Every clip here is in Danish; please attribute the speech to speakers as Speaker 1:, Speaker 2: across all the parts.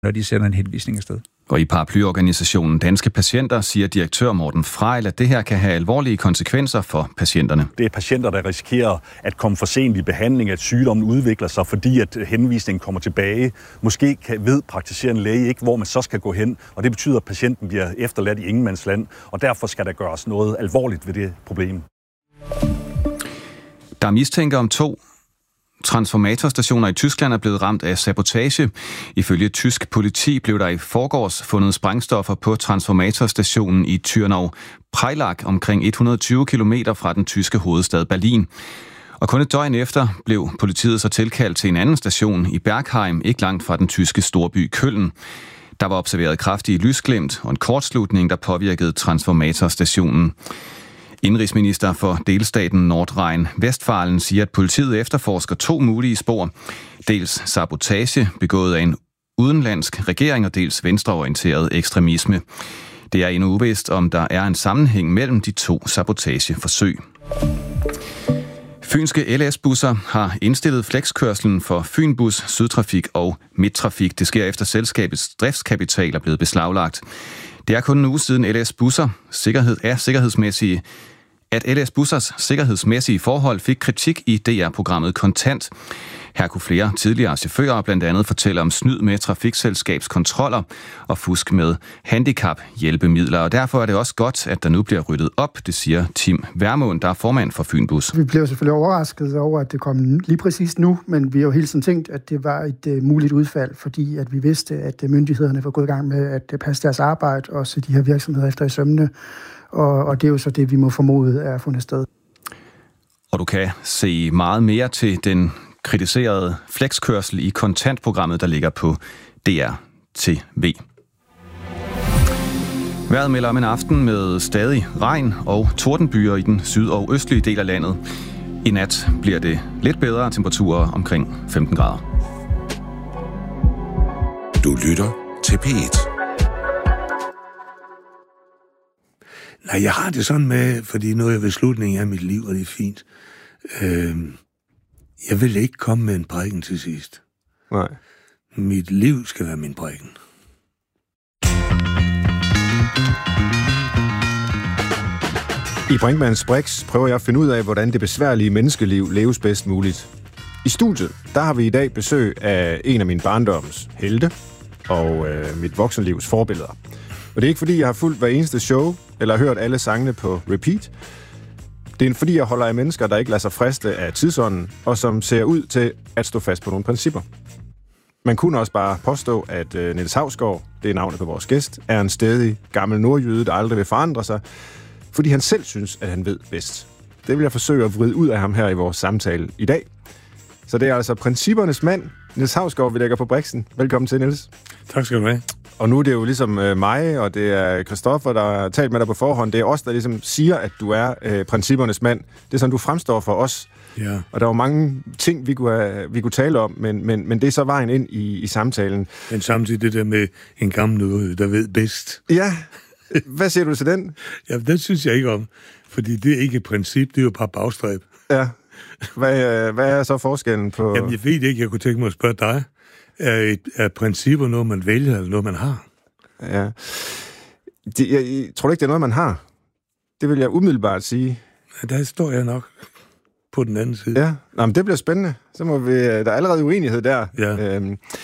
Speaker 1: når de sender en henvisning afsted.
Speaker 2: Og i paraplyorganisationen Danske Patienter siger direktør Morten Frejl, at det her kan have alvorlige konsekvenser for patienterne.
Speaker 3: Det er patienter, der risikerer at komme for sent i behandling, at sygdommen udvikler sig, fordi at henvisningen kommer tilbage. Måske ved praktiserende læge ikke, hvor man så skal gå hen, og det betyder, at patienten bliver efterladt i ingenmandsland, og derfor skal der gøres noget alvorligt ved det problem.
Speaker 2: Der er mistænker om 2 transformatorstationer i Tyskland er blevet ramt af sabotage. Ifølge tysk politi blev der i forgårs fundet sprængstoffer på transformatorstationen i Tyrnau-Preilag omkring 120 km fra den tyske hovedstad Berlin. Og kun et døgn efter blev politiet så tilkaldt til en anden station i Bergheim, ikke langt fra den tyske storby Köln. Der var observeret kraftige lysglimt og en kortslutning, der påvirkede transformatorstationen. Indenrigsminister for delstaten Nordrhein-Westfalen siger, at politiet efterforsker 2 mulige spor. Dels sabotage begået af en udenlandsk regering og dels venstreorienteret ekstremisme. Det er endnu uvist, om der er en sammenhæng mellem de 2 sabotageforsøg. Fynske LS-busser har indstillet flexkørslen for Fynbus, Sydtrafik og Midttrafik. Det sker efter selskabets driftskapital er blevet beslaglagt. Det er kun en uge siden LS-busser LS-bussers sikkerhedsmæssige forhold fik kritik i DR-programmet Kontant. Her kunne flere tidligere chauffører blandt andet fortælle om snyd med trafikselskabskontroller og fusk med handicap-hjælpemidler. Og derfor er det også godt, at der nu bliver ryddet op, det siger Tim Vermund, der er formand for Fynbus.
Speaker 4: Vi blev selvfølgelig overrasket over, at det kom lige præcis nu, men vi har jo hele tiden tænkt, at det var et muligt udfald, fordi at vi vidste, at myndighederne var gået i gang med at passe deres arbejde og se de her virksomheder efter i sømmene. Og det er jo så det, vi må formode er fundet sted.
Speaker 2: Og du kan se meget mere til den kritiserede flexkørsel i kontantprogrammet, der ligger på DR-TV. Vejret melder om en aften med stadig regn og tordenbyer i den syd- og østlige del af landet. I nat bliver det lidt bedre, temperaturer omkring 15 grader.
Speaker 5: Du lytter til P1.
Speaker 6: Nej, jeg har det sådan med, fordi nu er jeg ved slutningen af mit liv, og det er fint. Jeg vil ikke komme med en prædiken til sidst.
Speaker 7: Nej.
Speaker 6: Mit liv skal være min prædiken.
Speaker 7: I Brinkmanns Brix prøver jeg at finde ud af, hvordan det besværlige menneskeliv leves bedst muligt. I studiet, der har vi i dag besøg af en af mine barndoms helte og mit voksenlivs forbilleder. Og det er ikke fordi, jeg har fulgt hver eneste show, eller hørt alle sangene på repeat. Det er fordi, jeg holder af mennesker, der ikke lader sig friste af tidsånden, og som ser ud til at stå fast på nogle principper. Man kunne også bare påstå, at Niels Hausgaard, det er navnet på vores gæst, er en stædig gammel nordjyde, der aldrig vil forandre sig, fordi han selv synes, at han ved bedst. Det vil jeg forsøge at vride ud af ham her i vores samtale i dag. Så det er altså princippernes mand, Niels Hausgaard, vi lægger på Brixen. Velkommen til, Niels.
Speaker 6: Tak skal du have.
Speaker 7: Og nu er det jo ligesom mig, og det er Christoffer, der har talt med dig på forhånd. Det er os, der ligesom siger, at du er princippernes mand. Det er sådan, du fremstår for os.
Speaker 6: Ja.
Speaker 7: Og der var mange ting, vi kunne tale om, men det er så vejen ind i samtalen.
Speaker 6: Men samtidig det der med en gammel nordjyde, der ved bedst.
Speaker 7: Ja, hvad siger du til den?
Speaker 6: Ja, den synes jeg ikke om, fordi det er ikke et princip, det er jo bare bagstræb.
Speaker 7: Ja, hvad er så forskellen på...
Speaker 6: Jamen, jeg ved ikke, jeg kunne tænke mig at spørge dig. Er principper noget, man vælger, eller noget, man har?
Speaker 7: Ja. Jeg tror ikke, det er noget, man har. Det vil jeg umiddelbart sige.
Speaker 6: Ja, der står jeg nok på den anden side.
Speaker 7: Ja, nå, men det bliver spændende. Så må vi... Der er allerede uenighed der.
Speaker 6: Ja.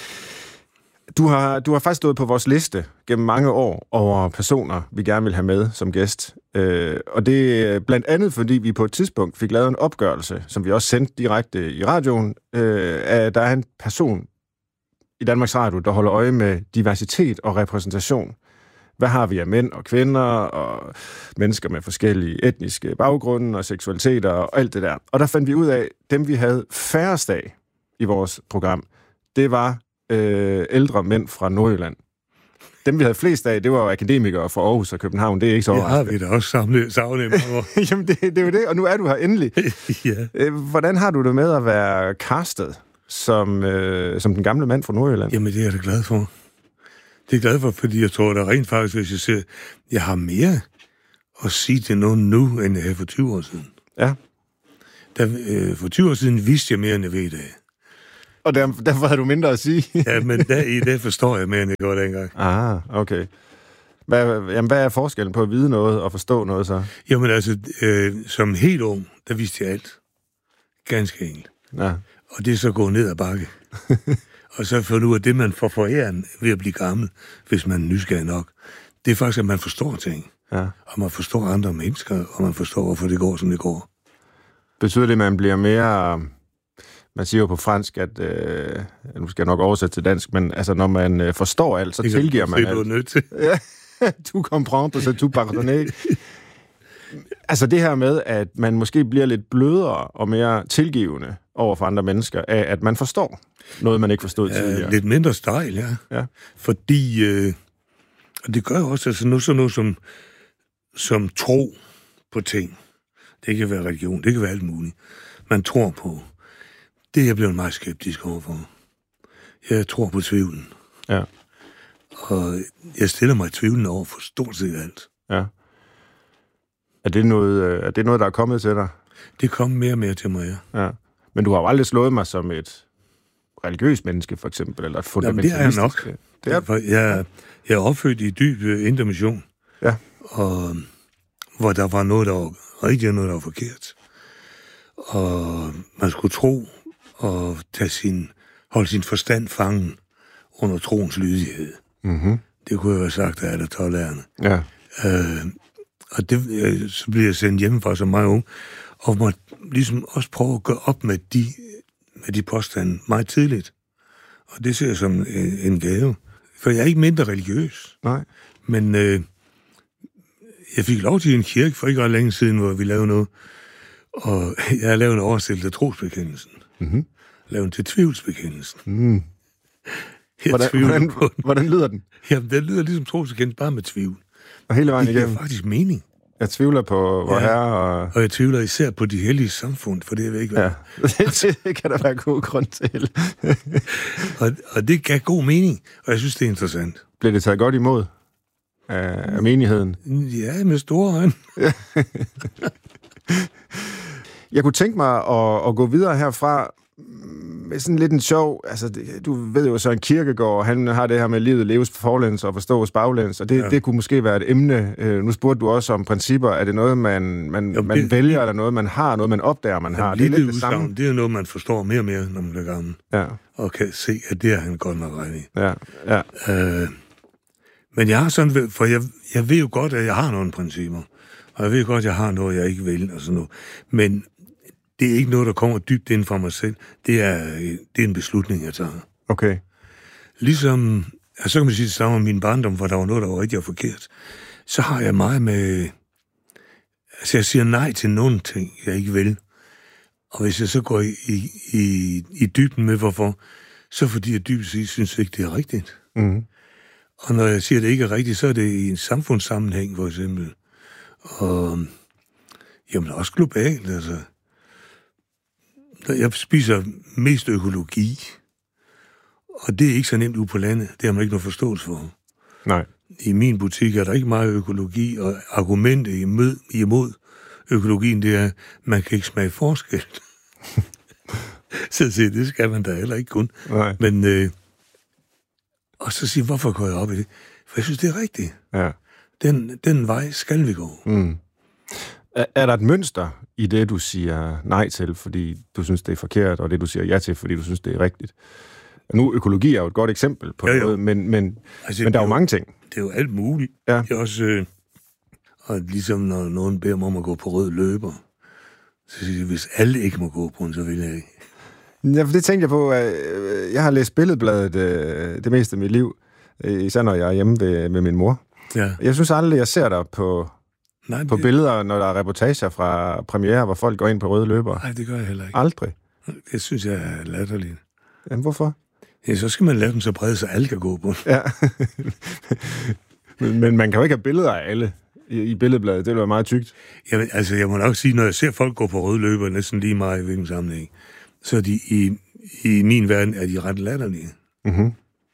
Speaker 7: Du har faktisk stået på vores liste gennem mange år over personer, vi gerne vil have med som gæst. Og det er blandt andet, fordi vi på et tidspunkt fik lavet en opgørelse, som vi også sendte direkte i radioen, at der er en person i Danmarks Radio, der holder øje med diversitet og repræsentation. Hvad har vi af mænd og kvinder og mennesker med forskellige etniske baggrunde og seksualiteter og alt det der. Og der fandt vi ud af, at dem vi havde færrest af i vores program, det var ældre mænd fra Nordjylland. Dem vi havde flest af, det var jo akademikere fra Aarhus og København. Det er ikke så overraskende.
Speaker 6: Ja, vi da også savnet.
Speaker 7: Jamen, det er jo det, og nu er du her endelig.
Speaker 6: Ja.
Speaker 7: Hvordan har du det med at være castet som den gamle mand fra Nordjylland?
Speaker 6: Jamen, det er jeg da glad for. Det er jeg glad for, fordi jeg tror, der rent faktisk, hvis jeg siger, jeg har mere at sige til nogen nu, end jeg havde for 20 år siden.
Speaker 7: Ja.
Speaker 6: For 20 år siden vidste jeg mere, end jeg ved i dag.
Speaker 7: Og derfor havde du mindre at sige?
Speaker 6: Ja, men det forstår jeg mere, end jeg gjorde dengang.
Speaker 7: Ah, okay. Hvad er forskellen på at vide noget og forstå noget så?
Speaker 6: Jamen altså, som helt ung, der vidste jeg alt. Ganske enkelt.
Speaker 7: Ja.
Speaker 6: Og det er så gået ned ad bakke. Og så fundet ud af det, man får foræren ved at blive gammel, hvis man er nysgerrig nok. Det er faktisk, at man forstår ting.
Speaker 7: Ja.
Speaker 6: Og man forstår andre mennesker, og man forstår, hvorfor det går, som det går.
Speaker 7: Betyder det, at man bliver mere... Man siger jo på fransk, at... nu skal jeg nok oversætte til dansk, men altså, når man forstår alt, så tilgiver man alt.
Speaker 6: Det er du nødt til.
Speaker 7: Ja, du comprends, så du pardonner. Altså det her med, at man måske bliver lidt blødere og mere tilgivende over for andre mennesker, af at man forstår noget, man ikke forstod tidligere.
Speaker 6: Lidt mindre stejl, ja. Fordi... og det gør jo også sådan noget som tro på ting. Det kan være religion, det kan være alt muligt. Man tror på. Det er jeg blevet meget skeptisk overfor. Jeg tror på tvivlen.
Speaker 7: Ja.
Speaker 6: Og jeg stiller mig tvivlen over for stort set alt.
Speaker 7: Ja. Er det noget, der er kommet til dig?
Speaker 6: Det kom mere og mere til mig, ja.
Speaker 7: Ja. Men du har jo aldrig slået mig som et religiøst menneske, for eksempel, eller et fundamentalistisk...
Speaker 6: Jamen, det er jeg nok. Jeg er opfødt i dyb intermission.
Speaker 7: Ja.
Speaker 6: Og hvor der var noget, der var rigtigt, og noget, der var forkert. Og man skulle tro og holde sin forstand fangen under troens lydighed.
Speaker 7: Mm-hmm.
Speaker 6: Det kunne jeg have sagt af alle 12-lærerne.
Speaker 7: Ja.
Speaker 6: Og så blev jeg sendt hjemmefra som meget ung, og måtte ligesom også prøve at gøre op med de påstande meget tidligt. Og det ser jeg som en gave. For jeg er ikke mindre religiøs.
Speaker 7: Nej.
Speaker 6: Men jeg fik lov til en kirke for ikke ret længe siden, hvor vi lavede noget. Og jeg har lavet en oversættelse af trosbekendelsen.
Speaker 7: Mm-hmm.
Speaker 6: Lavet til tvivlsbekendelsen.
Speaker 7: Mm. Hvordan lyder den?
Speaker 6: Jamen, den lyder ligesom trosbekendelsen, bare med tvivl.
Speaker 7: Og hele vejen igennem?
Speaker 6: Det giver faktisk mening.
Speaker 7: Jeg tvivler på vor Herre.
Speaker 6: Og jeg tvivler især på de hellige samfund, for det er ikke
Speaker 7: være. Ja, det kan der være god grund til.
Speaker 6: og det gav god mening, og jeg synes, det er interessant.
Speaker 7: Blev det taget godt imod af menigheden?
Speaker 6: Ja, med store øjne.
Speaker 7: Jeg kunne tænke mig at gå videre herfra med sådan lidt en sjov... Altså, du ved jo, så en Kierkegaard, han har det her med livet leves forlæns og forstås baglæns, og det kunne måske være et emne. Nu spurgte du også om principper. Er det noget, man vælger, eller noget, man har, noget, man opdager, man har? Det er lidt det samme.
Speaker 6: Det er noget, man forstår mere og mere, når man bliver gammel.
Speaker 7: Ja.
Speaker 6: Og kan se, at det er han godt nok ret i.
Speaker 7: Ja.
Speaker 6: Men jeg har sådan... For jeg ved jo godt, at jeg har nogle principper. Og jeg ved godt, at jeg har noget, jeg ikke vil, og sådan noget. Men det er ikke noget, der kommer dybt ind fra mig selv. Det er en beslutning, jeg tager.
Speaker 7: Okay.
Speaker 6: Ligesom, altså, så kan man sige det samme om min barndom, hvor der var noget, der var rigtig og forkert. Så har jeg meget med... Altså, jeg siger nej til nogle ting, jeg ikke vil. Og hvis jeg så går i dybden med, hvorfor, så fordi jeg dybest set synes ikke, det er rigtigt.
Speaker 7: Mm.
Speaker 6: Og når jeg siger, at det ikke er rigtigt, så er det i en samfundssammenhæng, for eksempel. Og jamen, også globalt, altså. Jeg spiser mest økologi, og det er ikke så nemt ude på landet. Det har man ikke noget forståelse for.
Speaker 7: Nej.
Speaker 6: I min butik er der ikke meget økologi, og argumentet imod økologien, det er, at man kan ikke smage forskel. Så det skal man da heller ikke kun.
Speaker 7: Nej.
Speaker 6: Men, og så siger hvorfor går jeg op i det? For jeg synes, det er rigtigt.
Speaker 7: Ja.
Speaker 6: Den vej skal vi gå.
Speaker 7: Mm. Er der et mønster i det, du siger nej til, fordi du synes, det er forkert, og det, du siger ja til, fordi du synes, det er rigtigt? Nu, økologi er jo et godt eksempel på noget, men
Speaker 6: altså,
Speaker 7: der er jo mange ting.
Speaker 6: Det er jo alt muligt.
Speaker 7: Ja.
Speaker 6: Det er også, og ligesom når nogen beder mig om at gå på rød løber, så siger jeg, hvis alle ikke må gå på den, så vil jeg ikke.
Speaker 7: Ja, for det tænkte jeg på. Jeg har læst Billedbladet det meste af mit liv, især når jeg er hjemme med min mor.
Speaker 6: Ja.
Speaker 7: Jeg synes aldrig, jeg ser dig på billeder, når der er reportager fra premiere, hvor folk går ind på røde løber.
Speaker 6: Nej, det gør jeg heller ikke.
Speaker 7: Aldrig.
Speaker 6: Det synes jeg er latterligt.
Speaker 7: Jamen, hvorfor?
Speaker 6: Ja, så skal man lade dem så brede, så alle kan gå på.
Speaker 7: Ja. men man kan jo ikke have billeder af alle i Billedbladet. Det vil være meget tykt.
Speaker 6: Jamen, altså, jeg må nok sige, når jeg ser folk gå på røde løber, næsten lige meget i hvilken sammenhæng, så er de i min verden er de ret latterlige.
Speaker 7: Mm-hmm.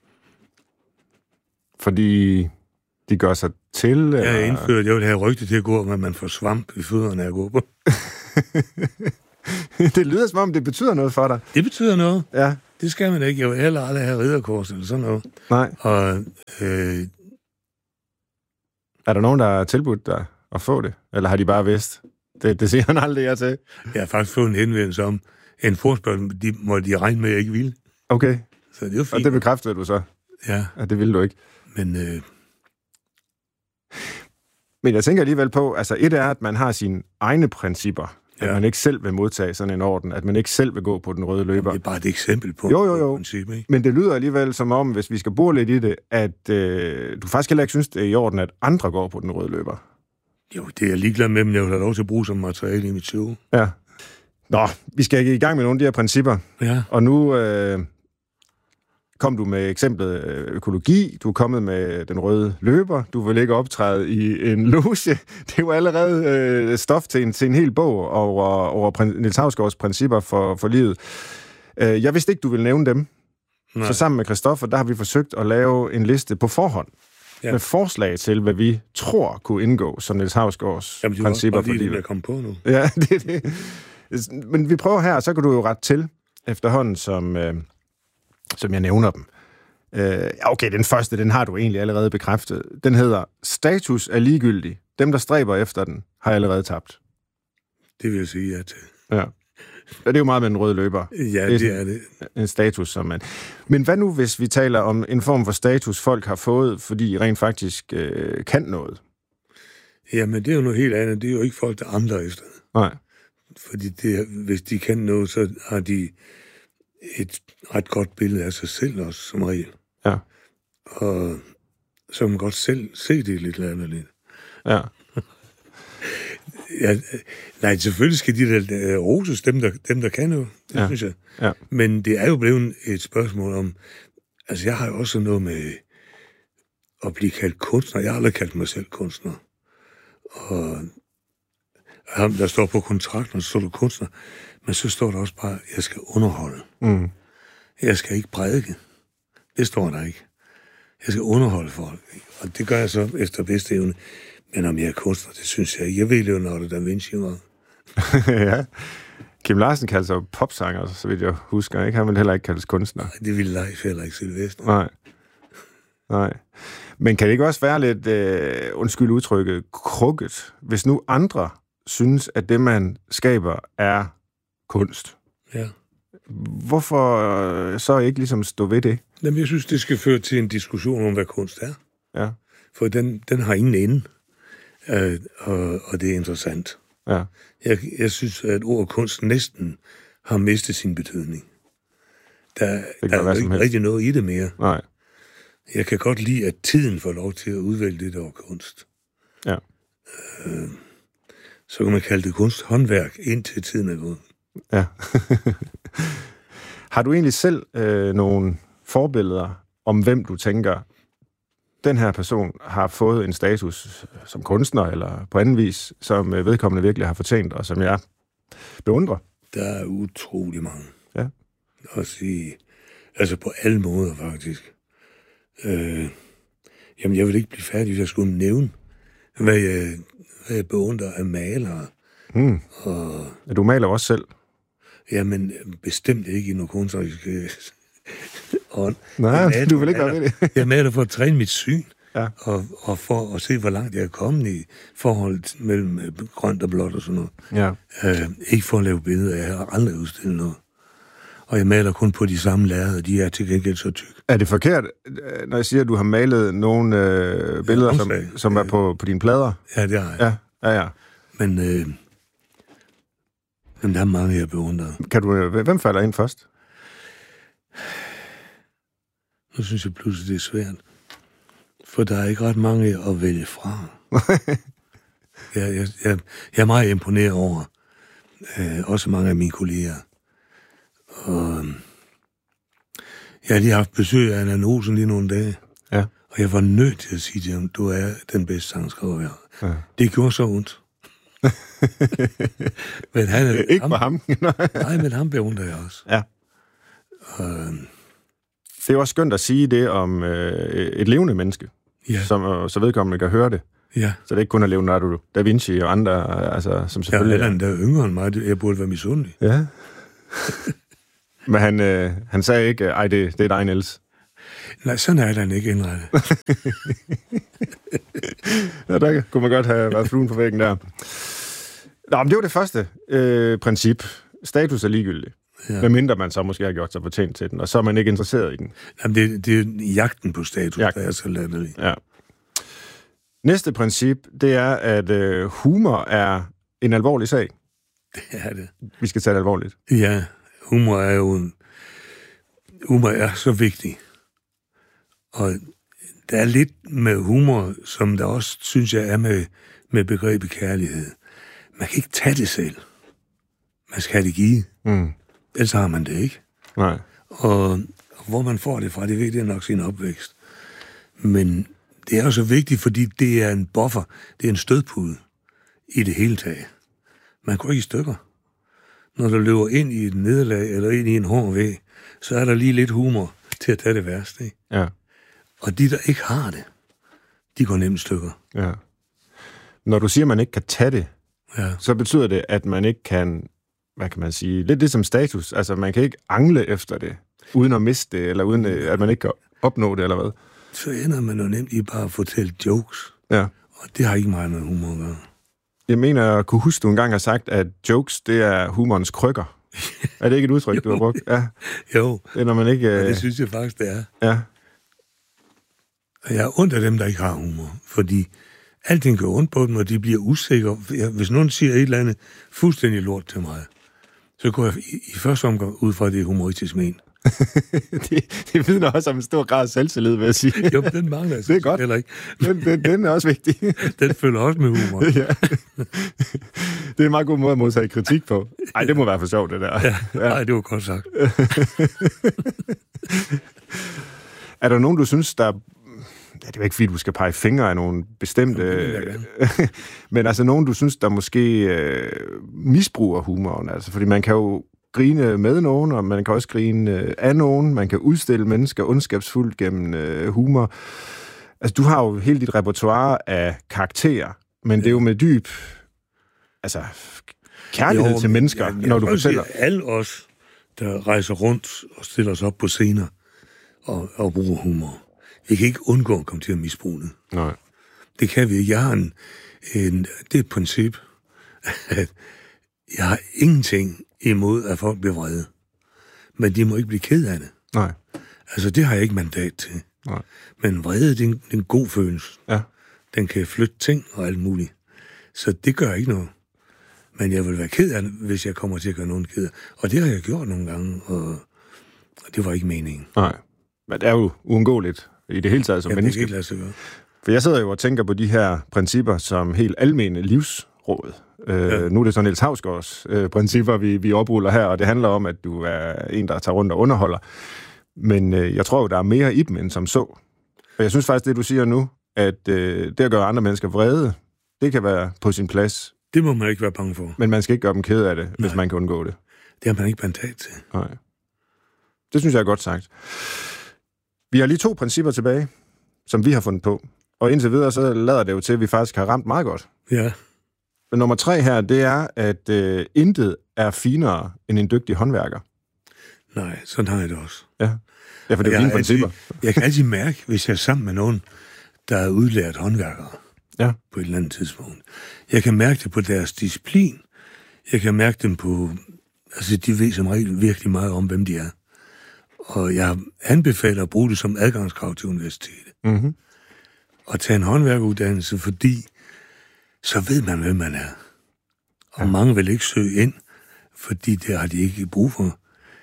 Speaker 7: Fordi de gør sig til? Eller?
Speaker 6: Jeg har indført, jeg vil have rygte til at gå, men man får svamp i fødderne af at gå på.
Speaker 7: Det lyder som om, det betyder noget for dig.
Speaker 6: Det betyder noget.
Speaker 7: Ja.
Speaker 6: Det skal man ikke. Jeg vil heller aldrig have ridderkors eller sådan noget.
Speaker 7: Nej.
Speaker 6: Og
Speaker 7: er der nogen, der har tilbudt dig at få det? Eller har de bare vidst? Det siger han aldrig ja til.
Speaker 6: jeg har faktisk fået en henvendelse om en forespørgsel, må de regne med, at jeg ikke ville.
Speaker 7: Okay.
Speaker 6: Så det er jo fint.
Speaker 7: Og det bekræftede du så?
Speaker 6: Ja.
Speaker 7: At det ville du ikke? Men jeg tænker alligevel på, altså et er, at man har sine egne principper. At man ikke selv vil modtage sådan en orden. At man ikke selv vil gå på den røde løber.
Speaker 6: Det er bare et eksempel på
Speaker 7: jo.
Speaker 6: princip, ikke?
Speaker 7: Men det lyder alligevel som om, hvis vi skal bore lidt i det, at du faktisk heller ikke synes, det er i orden, at andre går på den røde løber.
Speaker 6: Jo, det er jeg ligeglad med, men jeg vil have lov til at bruge som materiale i mit show.
Speaker 7: Ja. Nå, vi skal i gang med nogle af de her principper. Ja. Og nu kom du med eksemplet økologi, du er kommet med den røde løber, du vil ikke optræde i en loge. Det er jo allerede stof til en hel bog over Niels Hausgaards principper for livet. Jeg vidste ikke, du ville nævne dem. Nej. Så sammen med Christoffer, der har vi forsøgt at lave en liste på forhånd. Ja. Med forslag til, hvad vi tror kunne indgå som Niels Hausgaards principper for livet.
Speaker 6: Jeg kom på nu.
Speaker 7: Ja, det. Men vi prøver her, så kan du jo ret til efterhånden, som jeg nævner dem. Okay, den første, den har du egentlig allerede bekræftet. Den hedder, status er ligegyldig. Dem, der stræber efter den, har allerede tabt.
Speaker 6: Det vil jeg sige ja til.
Speaker 7: Ja. Det er jo meget med den røde løber.
Speaker 6: Ja, det er det.
Speaker 7: En status, som man... Men hvad nu, hvis vi taler om en form for status, folk har fået, fordi de rent faktisk kan noget?
Speaker 6: Jamen, det er jo noget helt andet. Det er jo ikke folk, der andre efter.
Speaker 7: Nej.
Speaker 6: Fordi hvis de kan noget, så har de et ret godt billede af sig selv også, som regel.
Speaker 7: Ja.
Speaker 6: Og så kan man godt selv se det lidt latterligt.
Speaker 7: Ja.
Speaker 6: Ja, nej, selvfølgelig skal de der roses, dem der kan jo, det synes jeg. Ja. Men det er jo blevet et spørgsmål om, altså jeg har jo også noget med at blive kaldt kunstner. Jeg har aldrig kaldt mig selv kunstner. Og ham, der står på kontrakten, så står du kunstner. Men så står der også bare, jeg skal underholde. Mm. Jeg skal ikke prædike. Det står der ikke. Jeg skal underholde folk. Og det gør jeg så efter bedste evne. Men om jeg er kunstner, det synes jeg ikke. Jeg ved Leonardo da Vinci var.
Speaker 7: Ja. Kim Larsen kalder sig popsanger, så vidt jeg husker. Ikke? Han vil heller ikke kaldes kunstner.
Speaker 6: Nej, det ville Leif heller ikke Sylvester.
Speaker 7: Nej. Men kan det ikke også være lidt, undskyld udtrykket, krukket, hvis nu andre synes, at det, man skaber, er kunst?
Speaker 6: Ja.
Speaker 7: Hvorfor så ikke ligesom stå ved det?
Speaker 6: Jamen, jeg synes, det skal føre til en diskussion om, hvad kunst er.
Speaker 7: Ja.
Speaker 6: For den har ingen ende, og det er interessant.
Speaker 7: Ja.
Speaker 6: Jeg synes, at ordet kunst næsten har mistet sin betydning. Der er jo ikke rigtig noget i det mere.
Speaker 7: Nej.
Speaker 6: Jeg kan godt lide, at tiden får lov til at udvælge det over kunst.
Speaker 7: Ja.
Speaker 6: Så kan man kalde det kunsthåndværk, indtil tiden er gået.
Speaker 7: Ja. Har du egentlig selv nogle forbilleder om, hvem du tænker, den her person har fået en status som kunstner, eller på anden vis, som vedkommende virkelig har fortjent, og som jeg beundrer?
Speaker 6: Der er utrolig mange.
Speaker 7: Ja.
Speaker 6: At sige, altså på alle måder, faktisk. Jamen, jeg vil ikke blive færdig, hvis jeg skulle nævne, hvad jeg beundrer af malere.
Speaker 7: Mm. Og du maler også selv?
Speaker 6: Jamen, bestemt ikke i noget kunstnerisk ånd.
Speaker 7: Nej, du vil ikke være ved det.
Speaker 6: Jeg maler for at træne mit syn,
Speaker 7: ja.
Speaker 6: og for at se, hvor langt jeg er kommet i forholdet mellem grønt og blåt og sådan noget.
Speaker 7: Ja.
Speaker 6: Ikke for at lave billeder, jeg har aldrig udstillet noget. Og jeg maler kun på de samme lærreder, de er til gengæld så tyk.
Speaker 7: Er det forkert, når jeg siger, at du har malet nogle billeder, som er på dine plader?
Speaker 6: Ja, det har jeg.
Speaker 7: Ja.
Speaker 6: Men der er mange, jeg beundrer.
Speaker 7: Hvem falder ind først?
Speaker 6: Nu synes jeg pludselig, det er svært. For der er ikke ret mange at vælge fra. Jeg er meget imponeret over også mange af mine kolleger. Og jeg har lige haft besøg af Anna Nosen lige nogle dage.
Speaker 7: Ja.
Speaker 6: Og jeg var nødt til at sige til ham, du er den bedste sangskriver, jeg har. Ja. Det gjorde så ondt. Men han er
Speaker 7: ikke for ham.
Speaker 6: Nej, men ham beundrer jeg også.
Speaker 7: Ja. Det er jo også skønt at sige det om et levende menneske, så vedkommende kan høre det.
Speaker 6: Ja.
Speaker 7: Så det er ikke kun at Leonardo da Vinci og andre, altså, som selvfølgelig...
Speaker 6: Ja, der er yngre end mig. Jeg burde være misundelig.
Speaker 7: Ja. Men han sagde ikke, ej, det er dig, Niels.
Speaker 6: Nej, sådan er den ikke indrettet.
Speaker 7: Ja, der kunne man godt have været fluen på væggen der. Nå, men det var det første princip. Status er ligegyldig. Ja. Medmindre man så måske har gjort sig fortjent til den, og så er man ikke interesseret i den.
Speaker 6: Jamen, det er jagten på status, der er så latterlig.
Speaker 7: Ja. Næste princip, det er, at humor er en alvorlig sag.
Speaker 6: Det er det.
Speaker 7: Vi skal tage det alvorligt.
Speaker 6: Ja, humor er så vigtig. Og der er lidt med humor, som der også, synes jeg, er med begrebet kærlighed. Man kan ikke tage det selv. Man skal have det givet. Ellers har man det ikke.
Speaker 7: Nej.
Speaker 6: Og hvor man får det fra, det er nok sin opvækst. Men det er også vigtigt, fordi det er en buffer. Det er en stødpude i det hele taget. Man går ikke i stykker. Når du løber ind i et nederlag eller ind i en hård væg, så er der lige lidt humor til at tage det værste. Ikke?
Speaker 7: Ja.
Speaker 6: Og de, der ikke har det, de går nemt stykker.
Speaker 7: Ja. Når du siger, at man ikke kan tage det, så betyder det, at man ikke kan, hvad kan man sige, lidt det som status. Altså, man kan ikke angle efter det, uden at miste det, eller uden at man ikke kan opnå det, eller hvad?
Speaker 6: Så ender man jo nemt i bare at fortælle jokes.
Speaker 7: Ja.
Speaker 6: Og det har ikke meget med humor at gøre.
Speaker 7: Jeg mener, at kunne huske, du engang har sagt, at jokes, det er humorens krykker. Er det ikke et udtryk, du har brugt? Ja.
Speaker 6: Jo.
Speaker 7: Det er, når man ikke...
Speaker 6: Ja, det synes jeg faktisk, det er.
Speaker 7: Ja.
Speaker 6: Og jeg er ondt af dem, der ikke har humor. Fordi alting går ondt på dem, og de bliver usikre. Hvis nogen siger et eller andet fuldstændig lort til mig, så går jeg i første omgang ud fra, at det er humoristisk men.
Speaker 7: det vidner også om en stor grad af selvtillid, vil jeg sige.
Speaker 6: Jo, den mangler jeg.
Speaker 7: Det er godt.
Speaker 6: Heller ikke.
Speaker 7: Den er også vigtig.
Speaker 6: Den følger også med humor.
Speaker 7: Ja. Det er en meget god måde at modtage kritik på. Ej, det må være for sjovt, det der.
Speaker 6: Ja. Nej, det var godt sagt.
Speaker 7: Er der nogen, du synes, der... Ja, det er ikke fordi, du skal pege fingre af nogle bestemte... Men altså nogen, du synes, der måske misbruger humoren. Altså, fordi man kan jo grine med nogen, og man kan også grine af nogen. Man kan udstille mennesker ondskabsfuldt gennem humor. Altså, du har jo hele dit repertoire af karakterer, men det er jo med dyb kærlighed til mennesker, når du fortæller.
Speaker 6: Alle os, der rejser rundt og stiller os op på scener og bruger humor, vi kan ikke undgå at komme til at misbruge det.
Speaker 7: Nej.
Speaker 6: Det kan vi ikke. Jeg har det er et princip, at jeg har ingenting imod, at folk bliver vrede. Men de må ikke blive ked af det.
Speaker 7: Nej.
Speaker 6: Altså, det har jeg ikke mandat til.
Speaker 7: Nej.
Speaker 6: Men vrede, det er en god følelse.
Speaker 7: Ja.
Speaker 6: Den kan flytte ting og alt muligt. Så det gør ikke noget. Men jeg vil være ked af det, hvis jeg kommer til at gøre nogen ked af. Og det har jeg gjort nogle gange, og det var ikke meningen.
Speaker 7: Nej. Men det er jo uundgåeligt i det hele taget som menneske.
Speaker 6: Det kan ikke lade sig gøre.
Speaker 7: For jeg sidder jo og tænker på de her principper som helt almene livsråd. Nu er det så Niels Hausgaards principper, vi opruller her, og det handler om, at du er en, der tager rundt og underholder. Men jeg tror jo, der er mere i dem end som så. Og jeg synes faktisk, det du siger nu, at det at gøre andre mennesker vrede, det kan være på sin plads.
Speaker 6: Det må man ikke være bange for.
Speaker 7: Men man skal ikke gøre dem ked af det, hvis man kan undgå det.
Speaker 6: Det har man ikke mandat til.
Speaker 7: Nej. Det synes jeg er godt sagt. Vi har lige 2 principper tilbage, som vi har fundet på. Og indtil videre, så lader det jo til, at vi faktisk har ramt meget godt.
Speaker 6: Ja.
Speaker 7: Men nummer 3 her, det er, at intet er finere end en dygtig håndværker.
Speaker 6: Nej, sådan har jeg det også.
Speaker 7: Ja, for det er dine principper.
Speaker 6: Jeg kan altid mærke, hvis jeg er sammen med nogen, der er udlært håndværkere på et eller andet tidspunkt. Jeg kan mærke det på deres disciplin. Jeg kan mærke dem på... Altså, de ved som regel virkelig meget om, hvem de er. Og jeg anbefaler at bruge det som adgangskrav til universitetet.
Speaker 7: Mm-hmm.
Speaker 6: Og tage en håndværkeruddannelse, fordi så ved man, hvem man er. Og mange vil ikke søge ind, fordi det har de ikke brug for.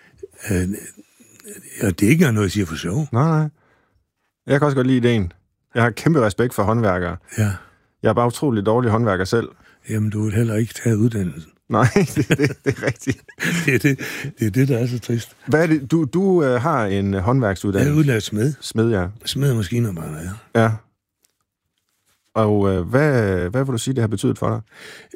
Speaker 6: Og det er ikke noget, jeg siger for sjov.
Speaker 7: Nej. Jeg kan også godt lide ideen. Jeg har kæmpe respekt for håndværkere.
Speaker 6: Ja. Jeg
Speaker 7: er bare utrolig dårlig håndværker selv.
Speaker 6: Jamen, du vil heller ikke tage uddannelsen.
Speaker 7: Nej, det er rigtigt.
Speaker 6: det er det, der er så trist.
Speaker 7: Hvad er det? Du har en håndværksuddannelse?
Speaker 6: Jeg er udlært smed.
Speaker 7: Smed, ja.
Speaker 6: Smed og maskinarbejder, ja.
Speaker 7: Ja. Og hvad vil du sige, det har betydet for dig?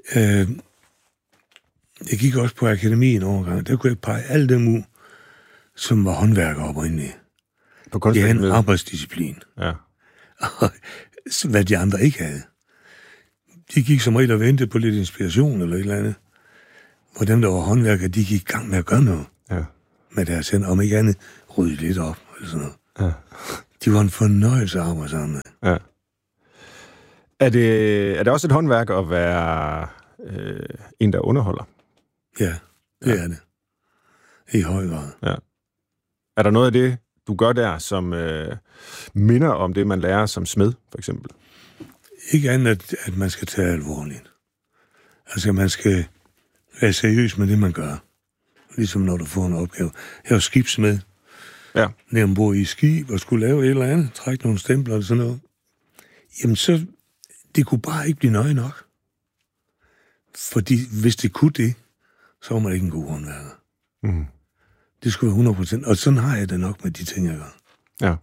Speaker 6: Jeg gik også på akademien overgang. Der kunne jeg pege alle dem ud, som var håndværkere oprindeligt.
Speaker 7: På kunstakademiet?
Speaker 6: De havde en arbejdsdisciplin.
Speaker 7: Ja.
Speaker 6: Og hvad de andre ikke havde. De gik som regel og ventede på lidt inspiration eller et eller andet. Hvor dem, der var håndværkere, de gik i gang med at gøre noget.
Speaker 7: Ja.
Speaker 6: med deres hænder, om ikke andet rydde lidt op, eller sådan noget.
Speaker 7: Ja.
Speaker 6: De var en fornøjelse at arbejde sammen med.
Speaker 7: Ja. Er det også et håndværk at være en, der underholder?
Speaker 6: Ja, det er det. I høj grad.
Speaker 7: Ja. Er der noget af det, du gør der, som minder om det, man lærer som smed, for eksempel?
Speaker 6: Ikke andet, at man skal tage alvorligt. Altså, man skal være seriøs med det, man gør. Ligesom når du får en opgave. Jeg var skibsmed.
Speaker 7: Ja.
Speaker 6: Nede ombord i skib og skulle lave et eller andet, trække nogle stempler eller sådan noget. Jamen så, det kunne bare ikke blive nøje nok. Fordi hvis det kunne det, så var man ikke en god håndværker.
Speaker 7: Mm.
Speaker 6: Det skulle være 100%. Og sådan har jeg det nok med de ting, jeg gør.
Speaker 7: Ja.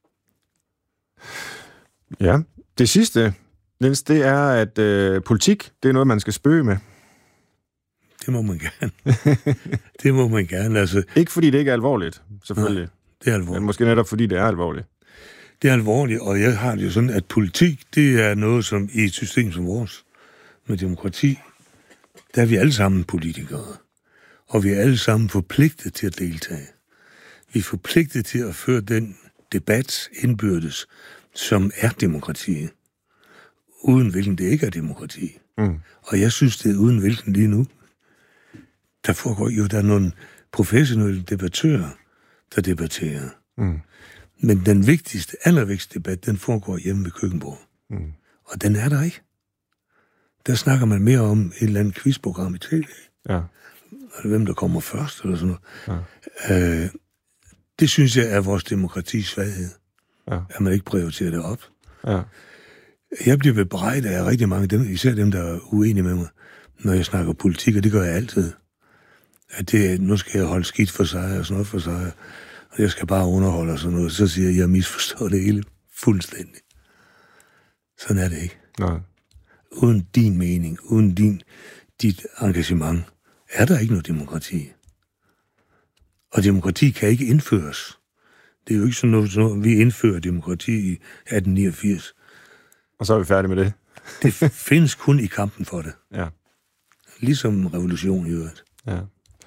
Speaker 7: Ja. Det sidste, Niels, det er, at politik, det er noget, man skal spøge med.
Speaker 6: Det må man gerne. Det må man gerne, altså.
Speaker 7: Ikke fordi det ikke er alvorligt, selvfølgelig.
Speaker 6: Nej, det er alvorligt.
Speaker 7: Men måske netop fordi det er alvorligt.
Speaker 6: Det er alvorligt, og jeg har det jo sådan, at politik, det er noget, som i et system som vores, med demokrati, der er vi alle sammen politikere. Og vi er alle sammen forpligtet til at deltage. Vi er forpligtet til at føre den debat indbyrdes, som er demokrati. Uden hvilken det ikke er demokrati. Mm. Og jeg synes, det er uden hvilken lige nu. Der foregår jo, der er nogle professionelle debattører, der debatterer. Mm. Men den vigtigste, allervigtigste debat, den foregår hjemme ved køkkenbordet. Mm. Og den er der ikke. Der snakker man mere om et eller andet quizprogram i tv.
Speaker 7: Ja.
Speaker 6: Eller hvem der kommer først, eller sådan noget. Ja. Det synes jeg er vores demokratis svaghed. Ja. At man ikke prioriterer det op. Ja. Jeg bliver bebrejdet af rigtig mange, dem, især dem, der er uenige med mig, når jeg snakker politik, og det gør jeg altid. At nu skal jeg holde skidt for sig, og sådan noget for sig, og jeg skal bare underholde og sådan noget. Så siger jeg, at jeg misforstår det hele fuldstændig. Sådan er det ikke. Nej. Uden din mening, uden dit engagement, er der ikke noget demokrati. Og demokrati kan ikke indføres. Det er jo ikke sådan noget, vi indfører demokrati i 1889.
Speaker 7: Og så er vi færdige med det.
Speaker 6: Det findes kun i kampen for det.
Speaker 7: Ja.
Speaker 6: Ligesom revolution i øvrigt.
Speaker 7: Ja.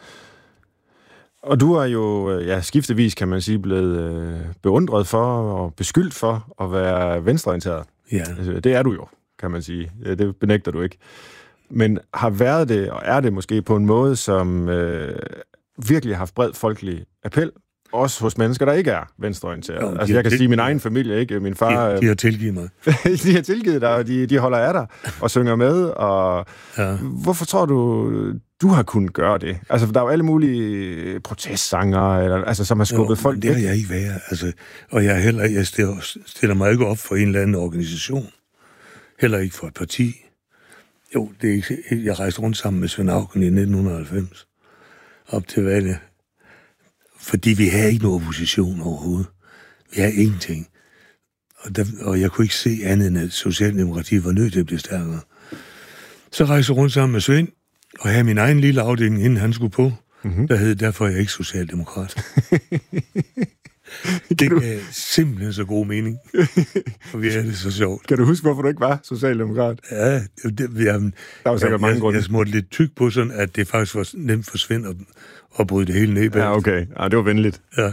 Speaker 7: Og du er jo skiftevis, kan man sige, blevet beundret for og beskyldt for at være venstreorienteret.
Speaker 6: Ja.
Speaker 7: Det er du jo, kan man sige. Det benægter du ikke. Men har været det, og er det måske på en måde, som virkelig har haft bred folkelig appel, også hos mennesker, der ikke er venstreorienteret.
Speaker 6: Jo,
Speaker 7: altså jeg kan sige, min egen familie, ikke? Min far...
Speaker 6: De har tilgivet mig.
Speaker 7: De har tilgivet dig, og de holder af dig og synger med, og hvorfor tror du har kunnet gøre det? Altså, der er jo alle mulige protestsanger, som har skubbet folk.
Speaker 6: Det har jeg ikke været. Altså, og jeg stiller mig ikke op for en eller anden organisation. Heller ikke for et parti. Jo, det er ikke, jeg rejste rundt sammen med Svend Auken i 1990. Op til valget. Fordi vi havde ikke nogen opposition overhovedet. Vi havde ingenting. Og jeg kunne ikke se andet end, at Socialdemokratiet var nødt til at blive stærkere. Så rejste jeg rundt sammen med Svend, og havde min egen lille afdeling, inden han skulle på. Mm-hmm. Der hed derfor jeg ikke socialdemokrat. Det gav simpelthen så god mening. Og vi havde det så sjovt.
Speaker 7: Kan du huske, hvorfor du ikke var socialdemokrat?
Speaker 6: Ja,
Speaker 7: der var sikkert mange grunde.
Speaker 6: Jeg smurte lidt tyk på sådan, at det faktisk var nemt for Svend at bryde det hele ned.
Speaker 7: Ja, okay. Ja, det var venligt.
Speaker 6: Ja.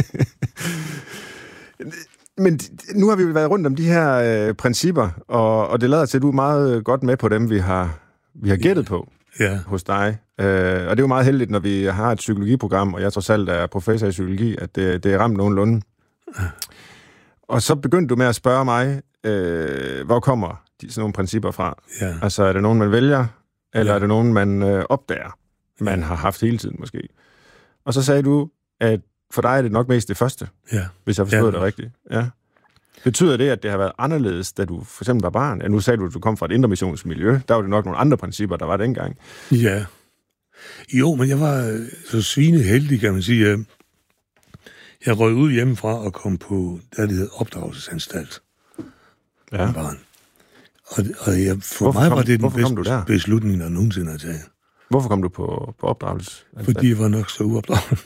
Speaker 7: Men nu har vi været rundt om de her principper, og det lader til, at du er meget godt med på dem, vi har gættet på hos dig. Og det er jo meget heldigt, når vi har et psykologiprogram, og jeg trods alt er professor i psykologi, at det er ramt nogenlunde. Og så begyndte du med at spørge mig, hvor kommer sådan nogle principper fra? Ja. Altså, er det nogen, man vælger, eller er det nogen, man opdager, man har haft hele tiden måske? Og så sagde du, at for dig er det nok mest det første, hvis jeg forstod det rigtigt. Ja. Betyder det, at det har været anderledes, da du for eksempel var barn? Ja, nu sagde du, at du kom fra et indremissionsk-miljø. Der var det nok nogle andre principper, der var dengang.
Speaker 6: Ja. Jo, men jeg var så svineheldig, kan man sige. Jeg røg ud hjemmefra og kom på, der det hedder opdragelsesanstalt. Ja. Barn. Og for mig var det den bedste beslutning, der nogensinde har taget.
Speaker 7: Hvorfor kom du på opdragelsesanstalt?
Speaker 6: Fordi jeg var nok så uopdraget.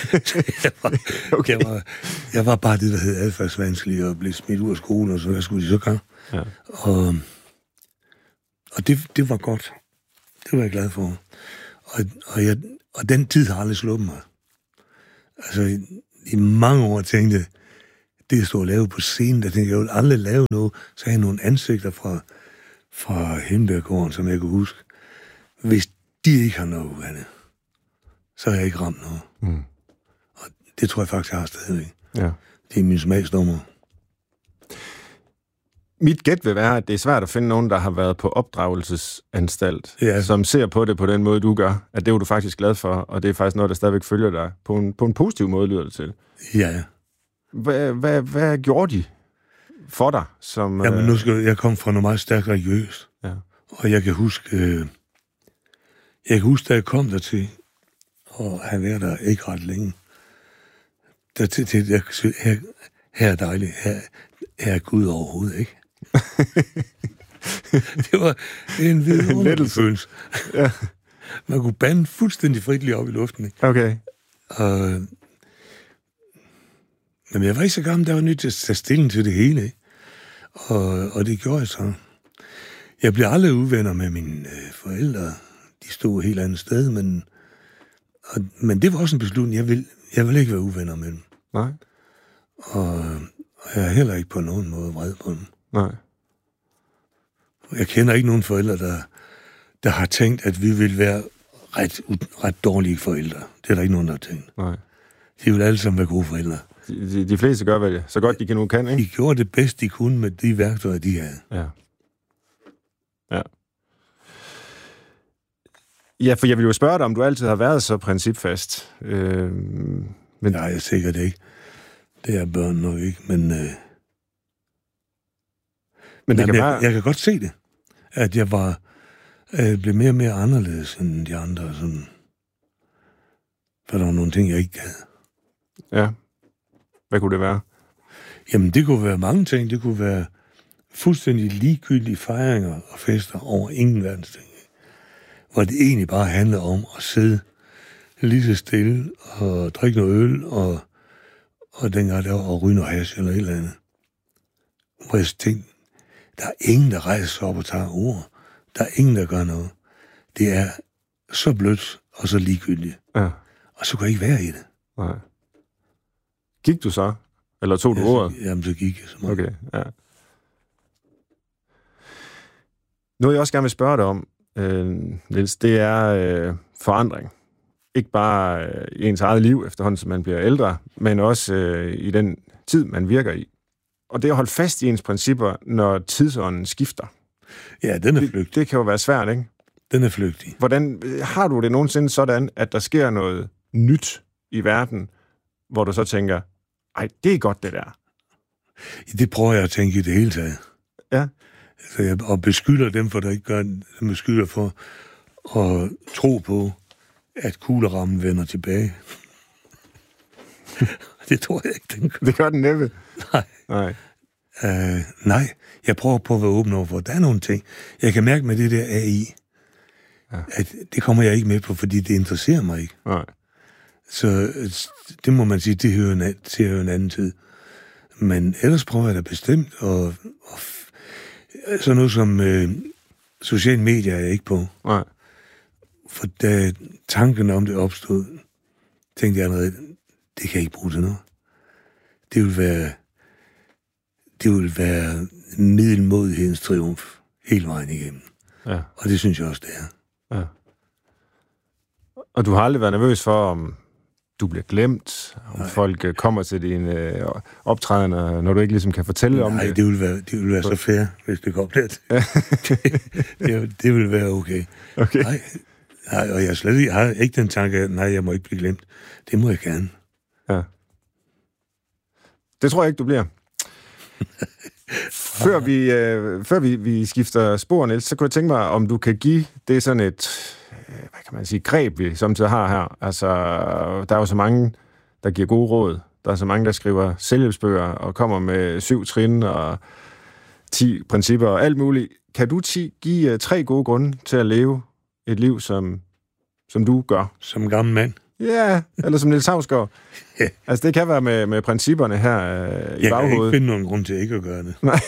Speaker 6: Jeg var bare det, der hed adfærdsvanskelig, og blev smidt ud af skolen, og så hvad skulle de så gøre? Ja. Og det var godt. Det var jeg glad for. Og den tid har aldrig sluppet mig. Altså, i mange år tænkte det, jeg stod og lavede på scenen, der tænkte jeg ville aldrig lave noget. Så havde jeg nogle ansigter fra Hindbjerggården, som jeg kunne huske. Hvis de ikke har noget uvandet, så har jeg ikke ramt noget. Mm. Og det tror jeg faktisk, jeg har stadigvæk. Ja. Det er min smagsdommer.
Speaker 7: Mit gæt vil være, at det er svært at finde nogen, der har været på opdragelsesanstalt, som ser på det på den måde, du gør. At det er du faktisk glad for, og det er faktisk noget, der stadigvæk følger dig. På en positiv måde lyder det til.
Speaker 6: Ja.
Speaker 7: Hvad gjorde de for dig?
Speaker 6: Jamen, nu skal jeg komme fra noget meget stærkt religiøst. Ja. Og jeg kan huske, da jeg kom dertil, og han været der ikke ret længe, her er dejligt, her er Gud overhovedet, ikke? Det var en vidunderlig følelse. Ja. Man kunne bande fuldstændig frit lige op i luften, ikke?
Speaker 7: Okay.
Speaker 6: Men jeg var ikke så gammel, der var nødt til at tage stilling til det hele, ikke? Og det gjorde jeg så. Jeg blev aldrig uvenner med mine forældre. De stod et helt andet sted, men det var også en beslutning. Jeg vil ikke være uvenner med dem.
Speaker 7: Nej.
Speaker 6: Og jeg er heller ikke på nogen måde vred på dem.
Speaker 7: Nej.
Speaker 6: Jeg kender ikke nogen forældre, der har tænkt, at vi vil være ret dårlige forældre. Det er der ikke nogen, der har tænkt.
Speaker 7: Nej.
Speaker 6: De vil alle sammen være gode forældre.
Speaker 7: De fleste gør vel så godt, de kan, ikke?
Speaker 6: De gjorde det bedst, de kunne med de værktøjer, de havde.
Speaker 7: Ja. Ja. Ja, for jeg vil jo spørge dig, om du altid har været så principfast.
Speaker 6: Men nej, jeg er sikkert ikke. Det er børn nok ikke, men det kan jeg kan godt se det. At jeg blev mere og mere anderledes end de andre. Sådan. For der var nogle ting, jeg ikke havde.
Speaker 7: Ja. Hvad kunne det være?
Speaker 6: Jamen, det kunne være mange ting. Det kunne være fuldstændig ligegyldige fejringer og fester over ingen verdens ting. Hvor det egentlig bare handler om at sidde lige så stille og drikke noget øl og dengang der var at ryge noget hash eller et eller andet. Hvor jeg tænkte, der er ingen, der rejser sig op og tager ord. Der er ingen, der gør noget. Det er så blødt og så ligegyldigt.
Speaker 7: Ja.
Speaker 6: Og så kunne jeg ikke være i det.
Speaker 7: Nej. Gik du så? Eller tog du ordet?
Speaker 6: Jamen, så gik jeg så meget.
Speaker 7: Okay, ja. Noget, jeg også gerne vil spørge dig om, Niels, det er forandring. Ikke bare i ens eget liv, efterhånden som man bliver ældre, men også i den tid, man virker i. Og det at holde fast i ens principper, når tidsånden skifter.
Speaker 6: Ja, den er flygtig.
Speaker 7: Det kan jo være svært, ikke?
Speaker 6: Den er flygtig.
Speaker 7: Hvordan har du det nogensinde sådan, at der sker noget nyt i verden, hvor du så tænker, ej, det er godt det der?
Speaker 6: Det prøver jeg at tænke i det hele taget.
Speaker 7: Ja.
Speaker 6: Så jeg beskylder dem for, der ikke gør det. Jeg beskylder for at tro på, at kuglerammen vender tilbage. Det tror jeg ikke, den gør.
Speaker 7: Det gør den næppe.
Speaker 6: Nej. Nej, jeg prøver på at være åben over for. Der er nogle ting. Jeg kan mærke med det der AI, at det kommer jeg ikke med på, fordi det interesserer mig ikke.
Speaker 7: Nej.
Speaker 6: Så det må man sige, det hører en anden tid. Men ellers prøver jeg da bestemt, og sådan noget som sociale medier er jeg ikke på.
Speaker 7: Nej.
Speaker 6: For da tanken om det opstod, tænkte jeg allerede, det kan jeg ikke bruge til noget. Det vil være middelmodighedens triumf hele vejen igennem.
Speaker 7: Ja.
Speaker 6: Og det synes jeg også, det er.
Speaker 7: Ja. Og du har aldrig været nervøs for, om du bliver glemt, om folk kommer til dine optrædener, når du ikke ligesom kan fortælle om det?
Speaker 6: Nej, det vil være så fair, hvis det går lidt. det vil være okay. Nej, og jeg har ikke den tanke, at nej, jeg må ikke blive glemt. Det må jeg gerne.
Speaker 7: Ja. Det tror jeg ikke, du bliver. Før vi skifter spor, Niels, så kunne jeg tænke mig, om du kan give det sådan et, hvad kan man sige, greb, vi samtidig har her. Altså, der er jo så mange, der giver gode råd. Der er så mange, der skriver selvhjælpsbøger og kommer med 7 trin og 10 principper og alt muligt. Kan du give 3 gode grunde til at leve et liv, som du gør?
Speaker 6: Som gammel mand?
Speaker 7: Ja, eller som Niels Hausgaard. Yeah. Altså, det kan være med principperne her i baghovedet.
Speaker 6: Jeg kan ikke finde nogen grund til ikke at gøre det.
Speaker 7: Nej.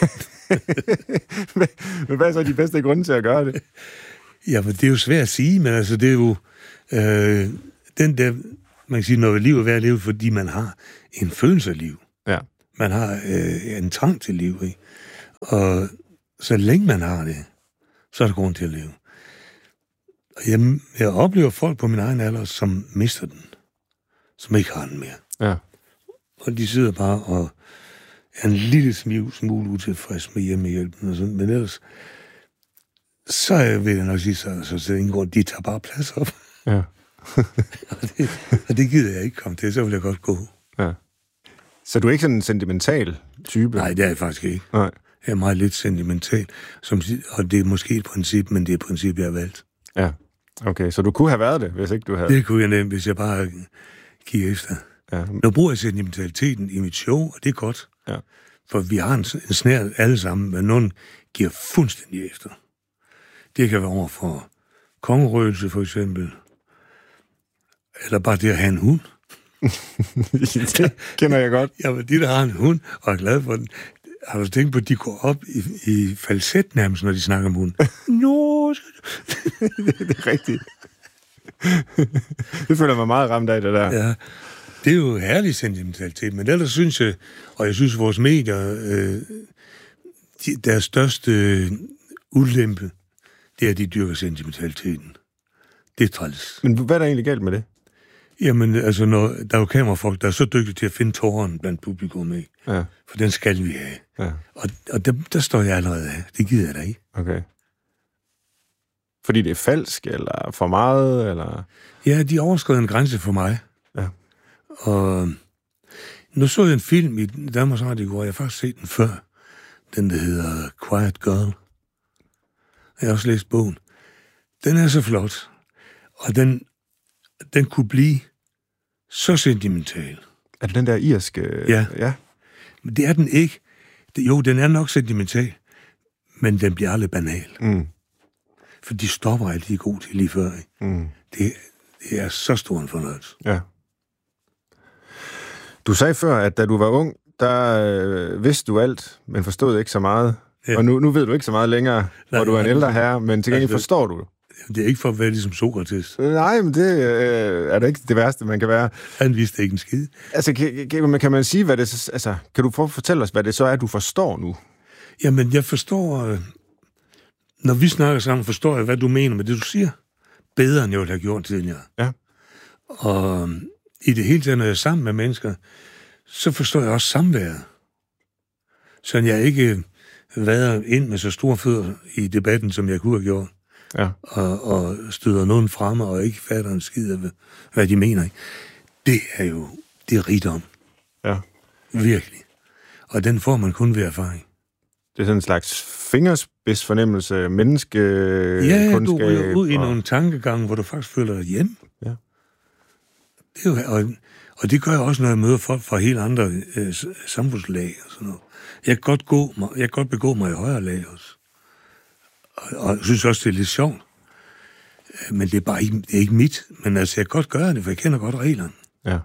Speaker 7: Men hvad er så de bedste grunde til at gøre det?
Speaker 6: Ja, for det er jo svært at sige, men altså, det er jo den der man kan sige, noget liv er værd at leve, fordi man har en følelse af liv.
Speaker 7: Ja.
Speaker 6: Man har en trang til liv, ikke? Og så længe man har det, så er der grund til at leve. Og jeg oplever folk på min egen alder, som mister den. Som ikke har den mere.
Speaker 7: Ja.
Speaker 6: Og de sidder bare og er en lille smule utilfreds med hjemmehjælpen og sådan. Men ellers, så vil jeg nok sige, så ingen grund, de tager bare plads op.
Speaker 7: Ja.
Speaker 6: og det gider jeg ikke komme til, så vil jeg godt gå.
Speaker 7: Ja. Så du er ikke sådan en sentimental type?
Speaker 6: Nej, det er jeg faktisk ikke.
Speaker 7: Nej.
Speaker 6: Jeg er meget lidt sentimental, og det er måske et princip, men det er et princip, jeg har valgt.
Speaker 7: Ja, okay. Så du kunne have været det, hvis ikke du havde...
Speaker 6: Det kunne jeg nemt, hvis jeg bare gik efter.
Speaker 7: Ja.
Speaker 6: Nu bruger jeg sentimentaliteten i mit show, og det er godt.
Speaker 7: Ja.
Speaker 6: For vi har en snær alle sammen, men nogen giver fuldstændig efter. Det kan være over for kongerøgelse, for eksempel. Eller bare det at have en hund.
Speaker 7: Det kender jeg godt.
Speaker 6: Ja, men de, der har en hund, og er glad for den, har du tænkt på, at de går op i falset nærmest, når de snakker om hunden? Nå,
Speaker 7: det er rigtigt. Det føler mig meget ramt af, det der.
Speaker 6: Ja, det er jo herlig sentimentalitet, men ellers synes jeg, og jeg synes, vores medier, deres største ulempe, det er, at de dyrker sentimentaliteten. Det er træls.
Speaker 7: Men hvad er der egentlig galt med det?
Speaker 6: Jamen, altså, der er jo kamerafolk, der er så dygtige til at finde tåreren blandt publikum med.
Speaker 7: Ja.
Speaker 6: For den skal vi have.
Speaker 7: Ja.
Speaker 6: Og der står jeg allerede af. Det gider jeg da ikke.
Speaker 7: Okay. Fordi det er falsk, eller for meget, eller...
Speaker 6: Ja, de overskred en grænse for mig.
Speaker 7: Ja.
Speaker 6: Og nu så jeg en film i Danmarks Radio i går, jeg har faktisk set den før. Den, der hedder Quiet Girl. Jeg har også læst bogen. Den er så flot. Og den kunne blive så sentimental.
Speaker 7: Er det den der irske...
Speaker 6: Ja.
Speaker 7: Ja.
Speaker 6: Men det er den ikke. Jo, den er nok sentimental, men den bliver aldrig banal.
Speaker 7: Mm.
Speaker 6: For de stopper altid god til lige før. Ikke?
Speaker 7: Mm.
Speaker 6: Det er så stor en fornøjelse.
Speaker 7: Ja. Du sagde før, at da du var ung, der vidste du alt, men forstod ikke så meget. Ja. Og nu ved du ikke så meget længere, hvor du er en ældre herre, men til gengæld forstår du.
Speaker 6: Det er ikke for at være ligesom Sokrates.
Speaker 7: Nej, men det er da ikke det værste, man kan være.
Speaker 6: Han vidste ikke en skid.
Speaker 7: Altså, kan man sige, hvad det... Altså, kan du fortælle os, hvad det så er, du forstår nu?
Speaker 6: Jamen, jeg forstår... Når vi snakker sammen, forstår jeg, hvad du mener med det, du siger. Bedre, end jeg ville have gjort tidligere.
Speaker 7: Ja.
Speaker 6: Og i det hele taget, når jeg er sammen med mennesker, så forstår jeg også samværet. Så jeg ikke vader ind med så store fødder i debatten, som jeg kunne have gjort.
Speaker 7: Ja.
Speaker 6: Og støder nogen fremme, og ikke fatter en skid af, hvad de mener. Det er rigdom.
Speaker 7: Ja.
Speaker 6: Virkelig. Og den får man kun ved erfaring.
Speaker 7: Det er sådan en slags fingerspidsfornemmelse, menneskekundskab.
Speaker 6: Ja, du ryger ud i nogle tankegange, hvor du faktisk føler dig hjemme.
Speaker 7: Ja.
Speaker 6: Det er jo, og det gør jeg også, når jeg møder folk fra helt andre samfundslag og sådan noget. Jeg kan godt begå mig i højere lag også. Og jeg synes også, det er lidt sjovt. Men det er bare ikke mit. Men altså, jeg kan godt gøre det, for jeg kender godt reglerne.
Speaker 7: Ja.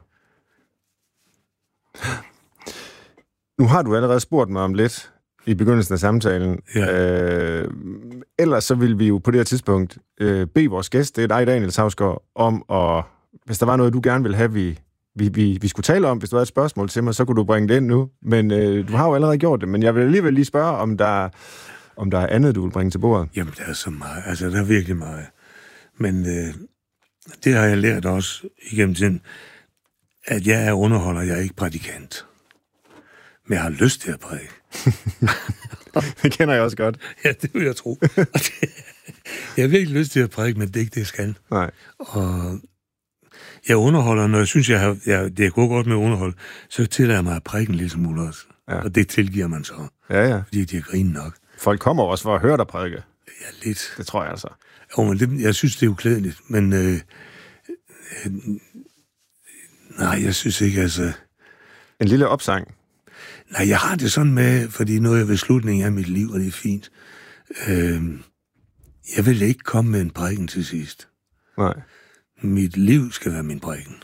Speaker 7: Nu har du allerede spurgt mig om lidt i begyndelsen af samtalen. Ja. Ellers så vil vi jo på det her tidspunkt bede vores gæst, det er dig, Daniel Sausgaard, om at, hvis der var noget, du gerne ville have, vi skulle tale om, hvis du havde et spørgsmål til mig, så kunne du bringe det ind nu. Men du har jo allerede gjort det, men jeg vil alligevel lige spørge, om der er andet, du vil bringe til bordet.
Speaker 6: Jamen, der er så meget. Altså, der er virkelig meget. Men det har jeg lært også igennem tiden, at jeg er underholder, jeg er ikke prædikant. Men jeg har lyst til at prædike.
Speaker 7: Det kender jeg også godt.
Speaker 6: Ja, det vil jeg tro. Jeg har virkelig lyst til at prædike, men det er ikke det, jeg skal.
Speaker 7: Nej.
Speaker 6: Og jeg underholder, når jeg synes, det går godt med at underholde, så tillader jeg mig at prædike en lille smule også. Ja. Og det tilgiver man så.
Speaker 7: Ja.
Speaker 6: Fordi de har grinet nok.
Speaker 7: Folk kommer også for at høre dig prædike.
Speaker 6: Ja, lidt.
Speaker 7: Det tror jeg altså.
Speaker 6: Jo, men jeg synes, det er uklædeligt, men nej, jeg synes ikke, altså...
Speaker 7: En lille opsang.
Speaker 6: Nej, jeg har det sådan med, fordi nu er jeg ved slutningen af mit liv, og det er fint. Jeg vil ikke komme med en prædiken til sidst.
Speaker 7: Nej.
Speaker 6: Mit liv skal være min prædiken.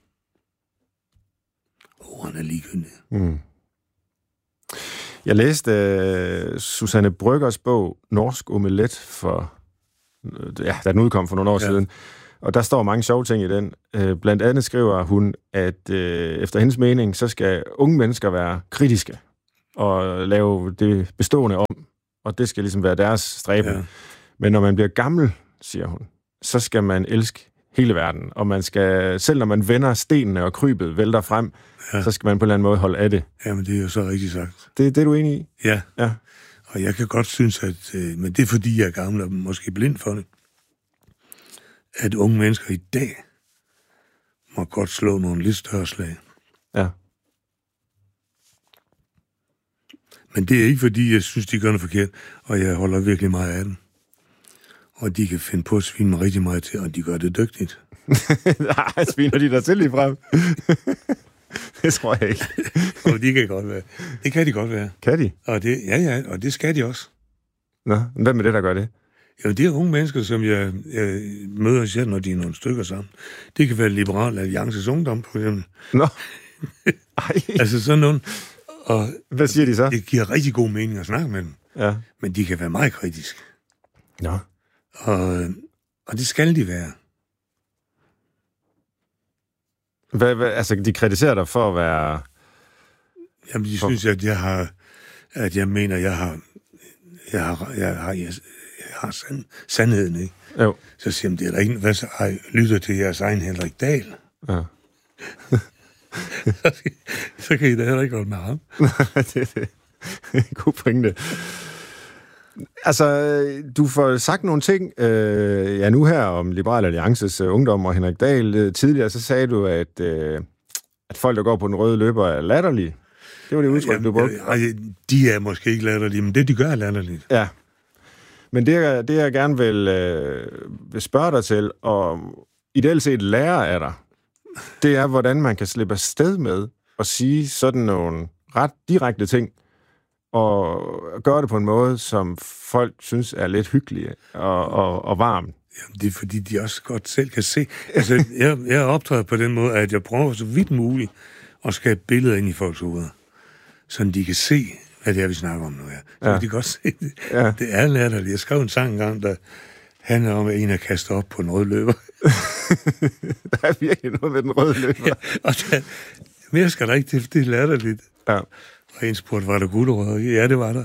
Speaker 6: Ordene er ligegyldige.
Speaker 7: Mm. Jeg læste Susanne Bryggers bog Norsk Omelet da den udkom for nogle år siden. Og der står mange sjove ting i den. Blandt andet skriver hun, at efter hendes mening, så skal unge mennesker være kritiske og lave det bestående om. Og det skal ligesom være deres stræben. Ja. Men når man bliver gammel, siger hun, så skal man elske hele verden. Og man skal, selv når man vender stenene og krybet vælter frem, så skal man på en eller anden måde holde af det.
Speaker 6: Jamen, det er jo så rigtig sagt.
Speaker 7: Det er du enig i?
Speaker 6: Ja. Og jeg kan godt synes, at men det er fordi, jeg er gammel og måske blind for det, at unge mennesker i dag må godt slå nogle lidt større slag.
Speaker 7: Ja.
Speaker 6: Men det er ikke fordi, jeg synes, de gør noget forkert, og jeg holder virkelig meget af dem. Og de kan finde på at svine mig rigtig meget til, og de gør det dygtigt.
Speaker 7: Nej, sviner de der til lige frem? Det tror jeg ikke.
Speaker 6: Og de kan godt være. Det kan de godt være.
Speaker 7: Kan de?
Speaker 6: Og det, ja, og det skal de også.
Speaker 7: Nå, hvad med det, der gør det?
Speaker 6: Ja, det er unge mennesker, som jeg møder selv, når de er nogle stykker sammen. Det kan være Liberal Alliances Ungdom, for eksempel.
Speaker 7: Nå. Ej.
Speaker 6: Altså sådan nogle. Og
Speaker 7: hvad siger de så?
Speaker 6: Det giver rigtig god mening at snakke med dem.
Speaker 7: Ja.
Speaker 6: Men de kan være meget kritiske.
Speaker 7: Nå.
Speaker 6: Og det skal de være.
Speaker 7: Altså, de kritiserer dig for at være...
Speaker 6: Jamen, de synes, at jeg har sandheden, ikke?
Speaker 7: Jo.
Speaker 6: Så siger de, det er der ikke... Hvad så? Lytter til jeres egen Henrik Dahl.
Speaker 7: Ja.
Speaker 6: Så kan I da heller ikke holde med ham.
Speaker 7: det er god pointe. Altså, du får sagt nogle ting, nu her om Liberal Alliances Ungdom og Henrik Dahl. Tidligere så sagde du, at folk, der går på den røde løber, er latterlige. Det var det udtryk, du brugte.
Speaker 6: De er måske ikke latterlige, men det, de gør, er latterligt.
Speaker 7: Ja. Men det jeg gerne vil spørge dig til, og ideelt set lære af dig, det er, hvordan man kan slippe afsted med at sige sådan nogle ret direkte ting, og gøre det på en måde, som folk synes er lidt hyggelige og varme.
Speaker 6: Jamen, det er fordi, de også godt selv kan se. Altså, jeg optræder på den måde, at jeg prøver så vidt muligt at skabe billeder ind i folks hoveder, så de kan se, hvad det er, vi snakker om nu her. Så kan de godt se det. Ja. Det er latterligt. Jeg skrev en sang engang, der handler om, at en er kastet op på en rød løber.
Speaker 7: Der er virkelig noget med den røde løber.
Speaker 6: Ja, og mere skal der ikke til. Det er latterligt.
Speaker 7: Ja.
Speaker 6: Og en spurgte, var der gulerødder? Ja, det var der.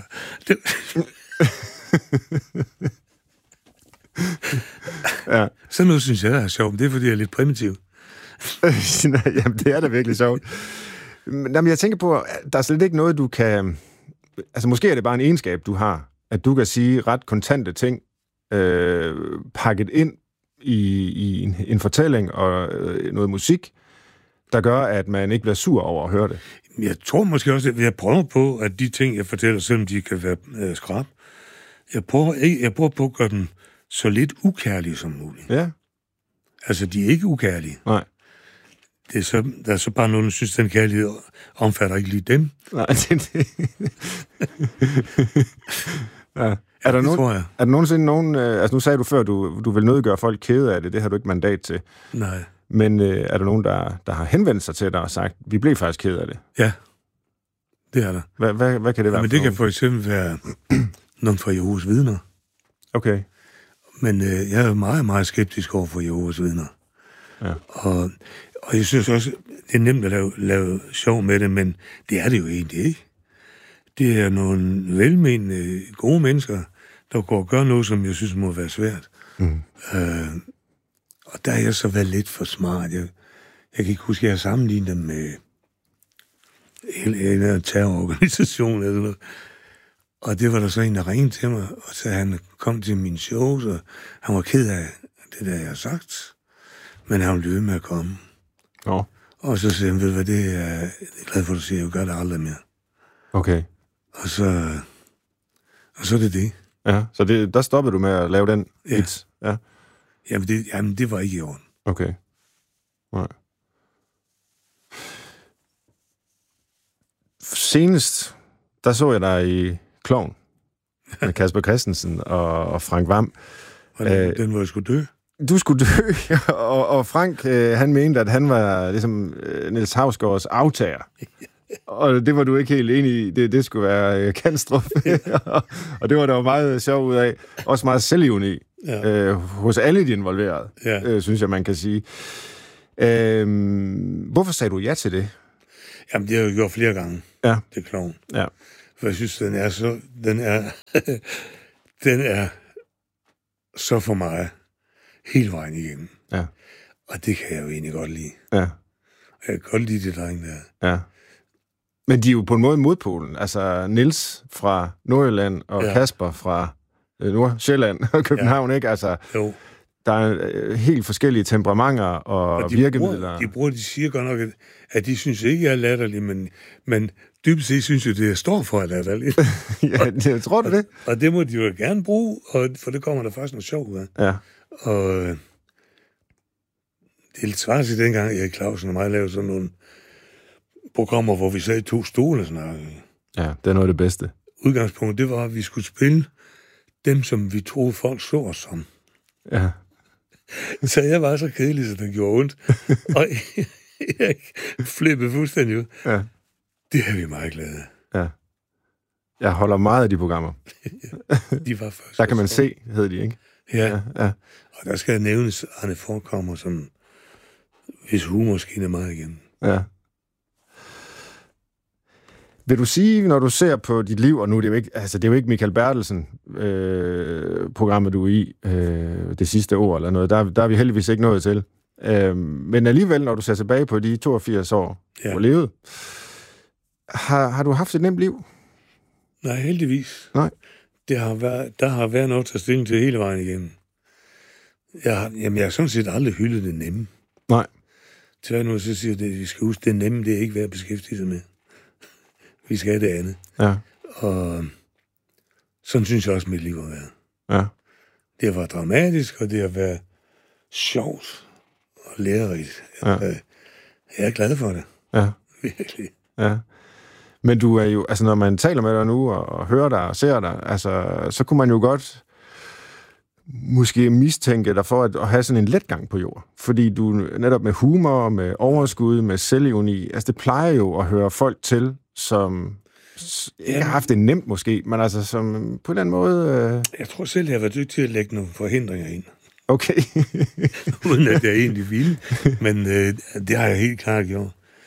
Speaker 7: Ja.
Speaker 6: Så nu synes jeg, det er sjovt. Det er, fordi jeg er lidt primitiv.
Speaker 7: Jamen, det er da virkelig sjovt. Jamen, jeg tænker på, der er slet ikke noget, du kan... Altså, måske er det bare en egenskab, du har, at du kan sige ret kontante ting, pakket ind i en fortælling og noget musik, der gør, at man ikke bliver sur over at høre det.
Speaker 6: Jeg tror måske også, at jeg prøver på, at de ting, jeg fortæller, selvom de kan være skrab, jeg prøver på at gøre dem så lidt ukærlige som muligt.
Speaker 7: Ja.
Speaker 6: Altså, de er ikke ukærlige.
Speaker 7: Nej.
Speaker 6: Der er så bare nogen, der synes, den kærlighed omfatter ikke lige dem.
Speaker 7: Nej, ja. Er der nogensinde nogen... Altså, nu sagde du før, du vil nødgøre folk kede af det. Det har du ikke mandat til.
Speaker 6: Nej.
Speaker 7: Men er der nogen, der har henvendt sig til dig og sagt, vi blev faktisk kede af det?
Speaker 6: Ja, det er der.
Speaker 7: Hvad kan det være?
Speaker 6: Men det kan for eksempel være nogen fra Jehovas vidner.
Speaker 7: Okay.
Speaker 6: Men jeg er meget, meget skeptisk over for Jehovas vidner.
Speaker 7: Ja.
Speaker 6: Og jeg synes også, det er nemt at lave sjov med det, men det er det jo egentlig ikke. Det er nogle velmenende, gode mennesker, der går og gør noget, som jeg synes må være svært. Mm. Og der er jeg så været lidt for smart. Jeg kan ikke huske, at jeg har sammenlignet dem med en terrororganisation eller noget. Og det var der så en, der ringede til mig, og så han kom til min show, så han var ked af det, der jeg har sagt. Men han ville med at komme.
Speaker 7: Ja.
Speaker 6: Og så siger han, ved du hvad, det er jeg glad for, at du siger, jeg gør det aldrig mere.
Speaker 7: Okay.
Speaker 6: Og så er det det.
Speaker 7: Ja, så der stoppede du med at lave den hits? Ja.
Speaker 6: Jamen, det var ikke i orden.
Speaker 7: Okay. Nej. Senest, der så jeg dig i Klovn med Kasper Christensen og Frank Hvam.
Speaker 6: Den var jeg skulle dø.
Speaker 7: Du skulle dø, og Frank, han mente, at han var ligesom Niels Hausgaards aftager. Og det var du ikke helt enig i. Det skulle være Kanstrup. Og det var der jo meget sjov ud af. Også meget selvironi. hos alle de involverede, synes jeg, man kan sige. Hvorfor sagde du ja til det?
Speaker 6: Jamen, det har jeg gjort flere gange.
Speaker 7: Ja.
Speaker 6: Det er kloven.
Speaker 7: Ja.
Speaker 6: For jeg synes, den er så for mig hele vejen igennem.
Speaker 7: Ja.
Speaker 6: Og det kan jeg jo egentlig godt lide.
Speaker 7: Ja.
Speaker 6: Jeg kan godt lide det dreng der.
Speaker 7: Ja. Men de er jo på en måde modpolen. Altså Niels fra Nordjylland og Kasper fra Nordsjælland og København, ikke? Altså,
Speaker 6: jo.
Speaker 7: Der er helt forskellige temperamenter og virkemidler.
Speaker 6: De siger godt nok, at de synes ikke, jeg er latterlig, men dybest set synes jeg, det jeg står for, at jeg er latterlig.
Speaker 7: Ja, jeg tror det.
Speaker 6: Og det må de jo gerne bruge, for det kommer der faktisk noget sjovt ud af.
Speaker 7: Ja.
Speaker 6: Og det er lidt svært til dengang, Erik Clausen og mig lavede sådan nogle programmer, hvor vi sad i 2 stole og snakkede.
Speaker 7: Ja, det er noget af det bedste.
Speaker 6: Udgangspunktet, det var, at vi skulle spille dem, som vi troede, folk så os som.
Speaker 7: Ja.
Speaker 6: Så jeg var så kedelig, så det gjorde ondt. Og jeg flippede fuldstændig ud. Ja. Det er vi meget glade af.
Speaker 7: Ja. Jeg holder meget af de programmer.
Speaker 6: De var først.
Speaker 7: Der kan man se, hed de, ikke?
Speaker 6: Ja. Og der skal nævnes Arne Forekommer, som hvis humor skinner meget igen.
Speaker 7: Ja. Vil du sige, når du ser på dit liv, og nu det er jo ikke Michael Bertelsen programmet, du er i det sidste år eller noget, der er vi heldigvis ikke nået til. Men alligevel, når du ser tilbage på de 82 år, du har levet, har du haft et nemt liv?
Speaker 6: Nej, heldigvis.
Speaker 7: Nej.
Speaker 6: Der har været noget at tage stilling til hele vejen igennem. Jeg har sådan set aldrig hyldet det nemme.
Speaker 7: Nej.
Speaker 6: Tværtimod så siger det, at vi skal huske, det nemme, det er ikke værd at beskæftige sig med. Vi skal have det andet.
Speaker 7: Ja.
Speaker 6: Og sådan synes jeg også, mit liv har været.
Speaker 7: Ja.
Speaker 6: Det har været dramatisk, og det har været sjovt og lærerigt.
Speaker 7: Ja.
Speaker 6: Jeg er glad for det.
Speaker 7: Ja.
Speaker 6: Virkelig.
Speaker 7: Ja. Men du er jo, altså når man taler med dig nu, og hører dig og ser dig, altså, så kunne man jo godt måske mistænke dig for at have sådan en letgang på jord. Fordi du netop med humor, med overskud, med selvironi, altså det plejer jo at høre folk til, som ikke har haft det nemt måske, men altså som på en eller anden måde...
Speaker 6: Jeg tror selv, jeg har været dygtig til at lægge nogle forhindringer ind.
Speaker 7: Okay.
Speaker 6: Uden at jeg egentlig ville, men det har jeg helt klart gjort.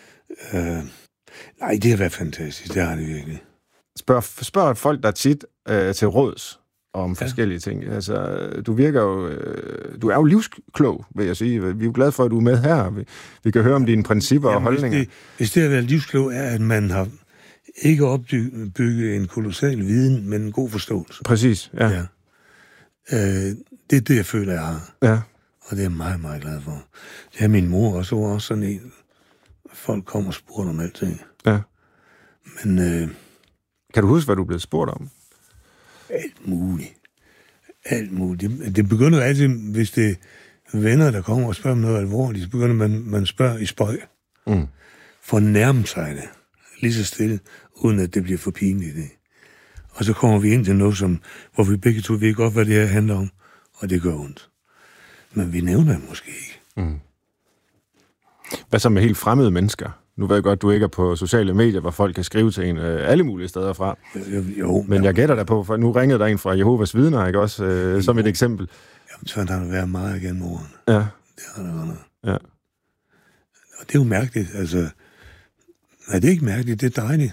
Speaker 6: Nej, det har været fantastisk, det har det virkelig.
Speaker 7: Spørg folk der tit til råds om forskellige ting. Altså, du virker jo... du er jo livsklog, vil jeg sige. Vi er jo glade for, at du er med her. Vi kan høre om dine principper og holdninger.
Speaker 6: Hvis det at være livsklog er, at man har ikke opbygget en kolossal viden, men en god forståelse.
Speaker 7: Præcis, ja.
Speaker 6: Det er det, jeg føler, jeg har.
Speaker 7: Ja.
Speaker 6: Og det er jeg meget, meget glad for. Det er min mor også sådan en. Folk kommer og spurgte om alting.
Speaker 7: Ja.
Speaker 6: Men...
Speaker 7: kan du huske, hvad du blev spurgt om?
Speaker 6: Alt muligt. Alt muligt. Det begynder altid, hvis det er venner, der kommer og spørger om noget alvorligt, så begynder man spørger i spøg. Mm. For at nærme sig det. Lige så stille, uden at det bliver for pinligt. Og så kommer vi ind til noget, hvor vi begge to ved godt, hvad det her handler om. Og det gør ondt. Men vi nævner det måske ikke. Mm.
Speaker 7: Hvad så med helt fremmede mennesker? Nu ved jeg godt, du ikke er på sociale medier, hvor folk kan skrive til en alle mulige steder fra.
Speaker 6: Jo.
Speaker 7: Men jeg gætter dig på, for nu ringede der en fra Jehovas vidner, ikke også? Som et eksempel.
Speaker 6: Jamen, så har der været meget igen morgen.
Speaker 7: Ja.
Speaker 6: Det har der været.
Speaker 7: Ja.
Speaker 6: Og det er jo mærkeligt, altså... Nej, det er ikke mærkeligt, det er dejligt.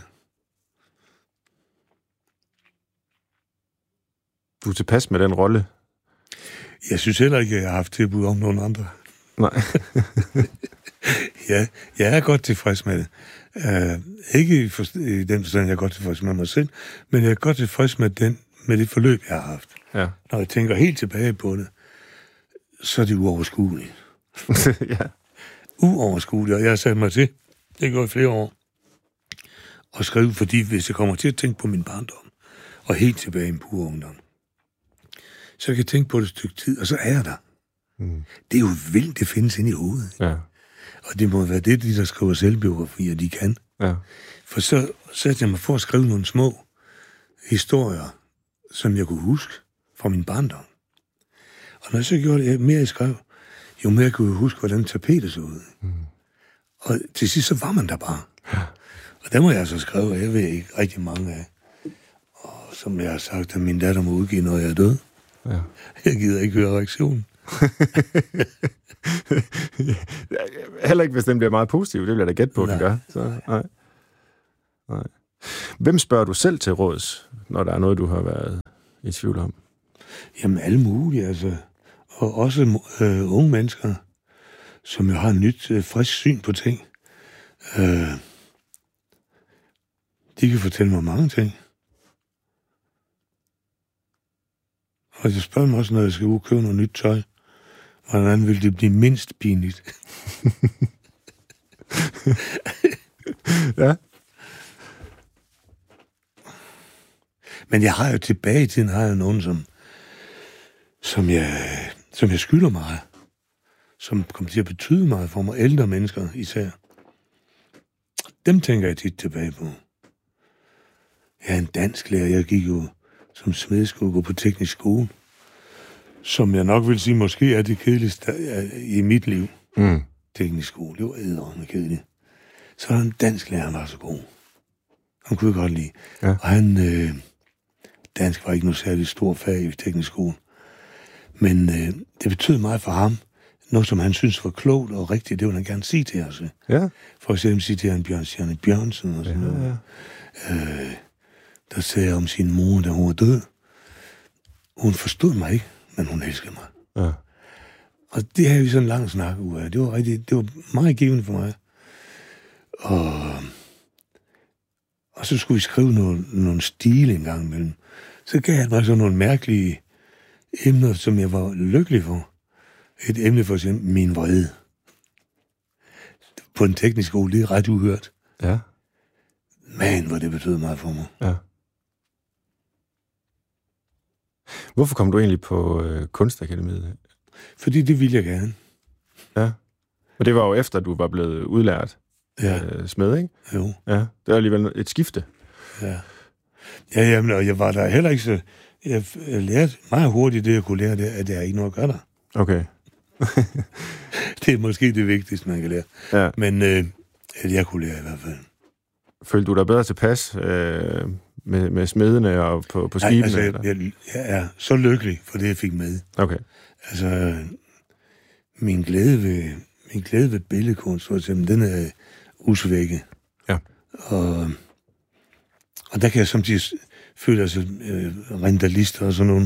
Speaker 7: Du er tilpas med den rolle?
Speaker 6: Jeg synes heller ikke, at jeg har haft tilbud om nogen andre.
Speaker 7: Nej.
Speaker 6: Ja, jeg er godt tilfreds med det. Ikke i den forstand, jeg er godt tilfreds med mig selv, men jeg er godt tilfreds med det forløb, jeg har haft.
Speaker 7: Ja.
Speaker 6: Når jeg tænker helt tilbage på det, så er det uoverskueligt.
Speaker 7: Ja.
Speaker 6: Uoverskueligt, og jeg har sat mig til, det går i flere år, og skrive, fordi hvis jeg kommer til at tænke på min barndom, og helt tilbage i en pur ungdom, så kan jeg tænke på det et stykke tid, og så er jeg der. Mm. Det er jo vildt, det findes inde i hovedet.
Speaker 7: Ja.
Speaker 6: Og det må være det, de der skriver selvbiografier, de kan.
Speaker 7: Ja.
Speaker 6: For så satte jeg mig for at skrive nogle små historier, som jeg kunne huske fra min barndom. Og når jeg så gjorde det, mere jeg skrev, jo mere kunne jeg huske, hvordan tapetet så ud. Mm. Og til sidst, så var man der bare. Ja. Og der må jeg så skrive, og jeg ved ikke rigtig mange af. Og som jeg har sagt, at min datter må udgive, når jeg er død. Ja. Jeg gider ikke høre reaktionen.
Speaker 7: Heller ikke, hvis den bliver meget positiv. Det vil jeg da gætte på, den gør. Så, nej. Hvem spørger du selv til råds, når der er noget, du har været i tvivl om?
Speaker 6: Jamen, alle mulige, altså. Og også unge mennesker, som jo har et nyt, frisk syn på ting. De kan fortælle mig mange ting. Og jeg spørger mig også, når jeg skal ud og købe noget nyt tøj, hvordan vil det blive mindst pinligt?
Speaker 7: Ja.
Speaker 6: Men jeg har jo tilbage i tiden, har jeg nogen, som jeg skylder meget. Som kommer til at betyde meget for mig, ældre mennesker især. Dem tænker jeg tit tilbage på. Jeg er en dansk lærer, jeg gik jo som smed skulle gå på teknisk skole, som jeg nok vil sige, måske er det kedeligste i mit liv. Teknisk skole, det var eddermame kedeligt. Så var der en dansk lærer, han var så god. Han kunne jeg godt lide. Ja. Og han, dansk var ikke noget særligt stor fag i teknisk skole. Men det betød meget for ham. Noget, som han synes var klogt og rigtigt, det ville han gerne sige til os.
Speaker 7: Ja.
Speaker 6: For eksempel sige til han Bjørn Bjørnsen og sådan noget. Der sagde jeg om sin mor, da hun var død. Hun forstod mig ikke, men hun elskede mig. Ja. Og det havde vi sådan en lang snak ud af. Det var meget givende for mig. Og så skulle vi skrive nogle stile en gang imellem. Så gav han mig sådan nogle mærkelige emner, som jeg var lykkelig for. Et emne for eksempel, min vrede. På en teknisk skole, det er ret uhørt.
Speaker 7: Ja.
Speaker 6: Men hvor det betød meget for mig.
Speaker 7: Ja. Hvorfor kom du egentlig på Kunstakademiet?
Speaker 6: Fordi det ville jeg gerne.
Speaker 7: Ja. Og det var jo efter, du var blevet udlært smed, ikke?
Speaker 6: Jo.
Speaker 7: Ja. Det var alligevel et skifte.
Speaker 6: Ja. Ja, jamen, og jeg var der heller ikke så... Jeg lærte meget hurtigt det, jeg kunne lære, at der er ikke noget at gøre der.
Speaker 7: Okay.
Speaker 6: Det er måske det vigtigste, man kan lære. Ja. Men at jeg kunne lære i hvert fald.
Speaker 7: Følte du dig bedre tilpas med smedene og på skibene?
Speaker 6: Nej, altså, jeg er så lykkelig for det, jeg fik med.
Speaker 7: Okay.
Speaker 6: Altså, min glæde ved billedkunst, for eksempel, den er usvækket.
Speaker 7: Ja.
Speaker 6: Og der kan jeg samtidig føle, altså, rentalister og sådan nogle.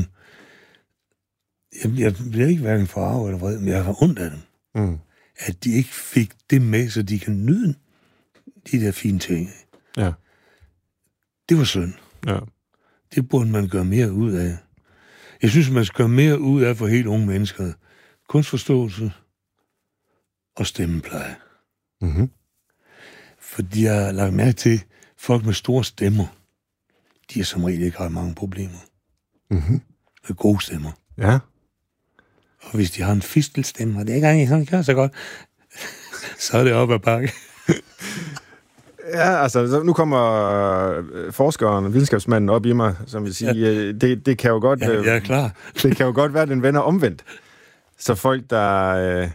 Speaker 6: Jeg bliver ikke hverken forarvet eller vred, men jeg har ondt af dem. At de ikke fik det med, så de kan nyde de der fine ting.
Speaker 7: Ja.
Speaker 6: Det var synd.
Speaker 7: Ja.
Speaker 6: Det burde man gøre mere ud af. Jeg synes, man skal gøre mere ud af for helt unge mennesker. Kunstforståelse og stemmepleje.
Speaker 7: Mm-hmm.
Speaker 6: Fordi jeg har lagt mærke til, folk med store stemmer, de har som regel ikke ret mange problemer.
Speaker 7: Mm-hmm.
Speaker 6: Med gode stemmer.
Speaker 7: Ja.
Speaker 6: Og hvis de har en fistelstemme, og det er ikke engang, han gør så godt, så er det op ad bakke.
Speaker 7: Ja, altså, nu kommer forskeren, videnskabsmanden op i mig, som vil sige, det kan jo godt...
Speaker 6: Ja, jeg er klar.
Speaker 7: Det kan jo godt være, at den vender omvendt. Så folk, der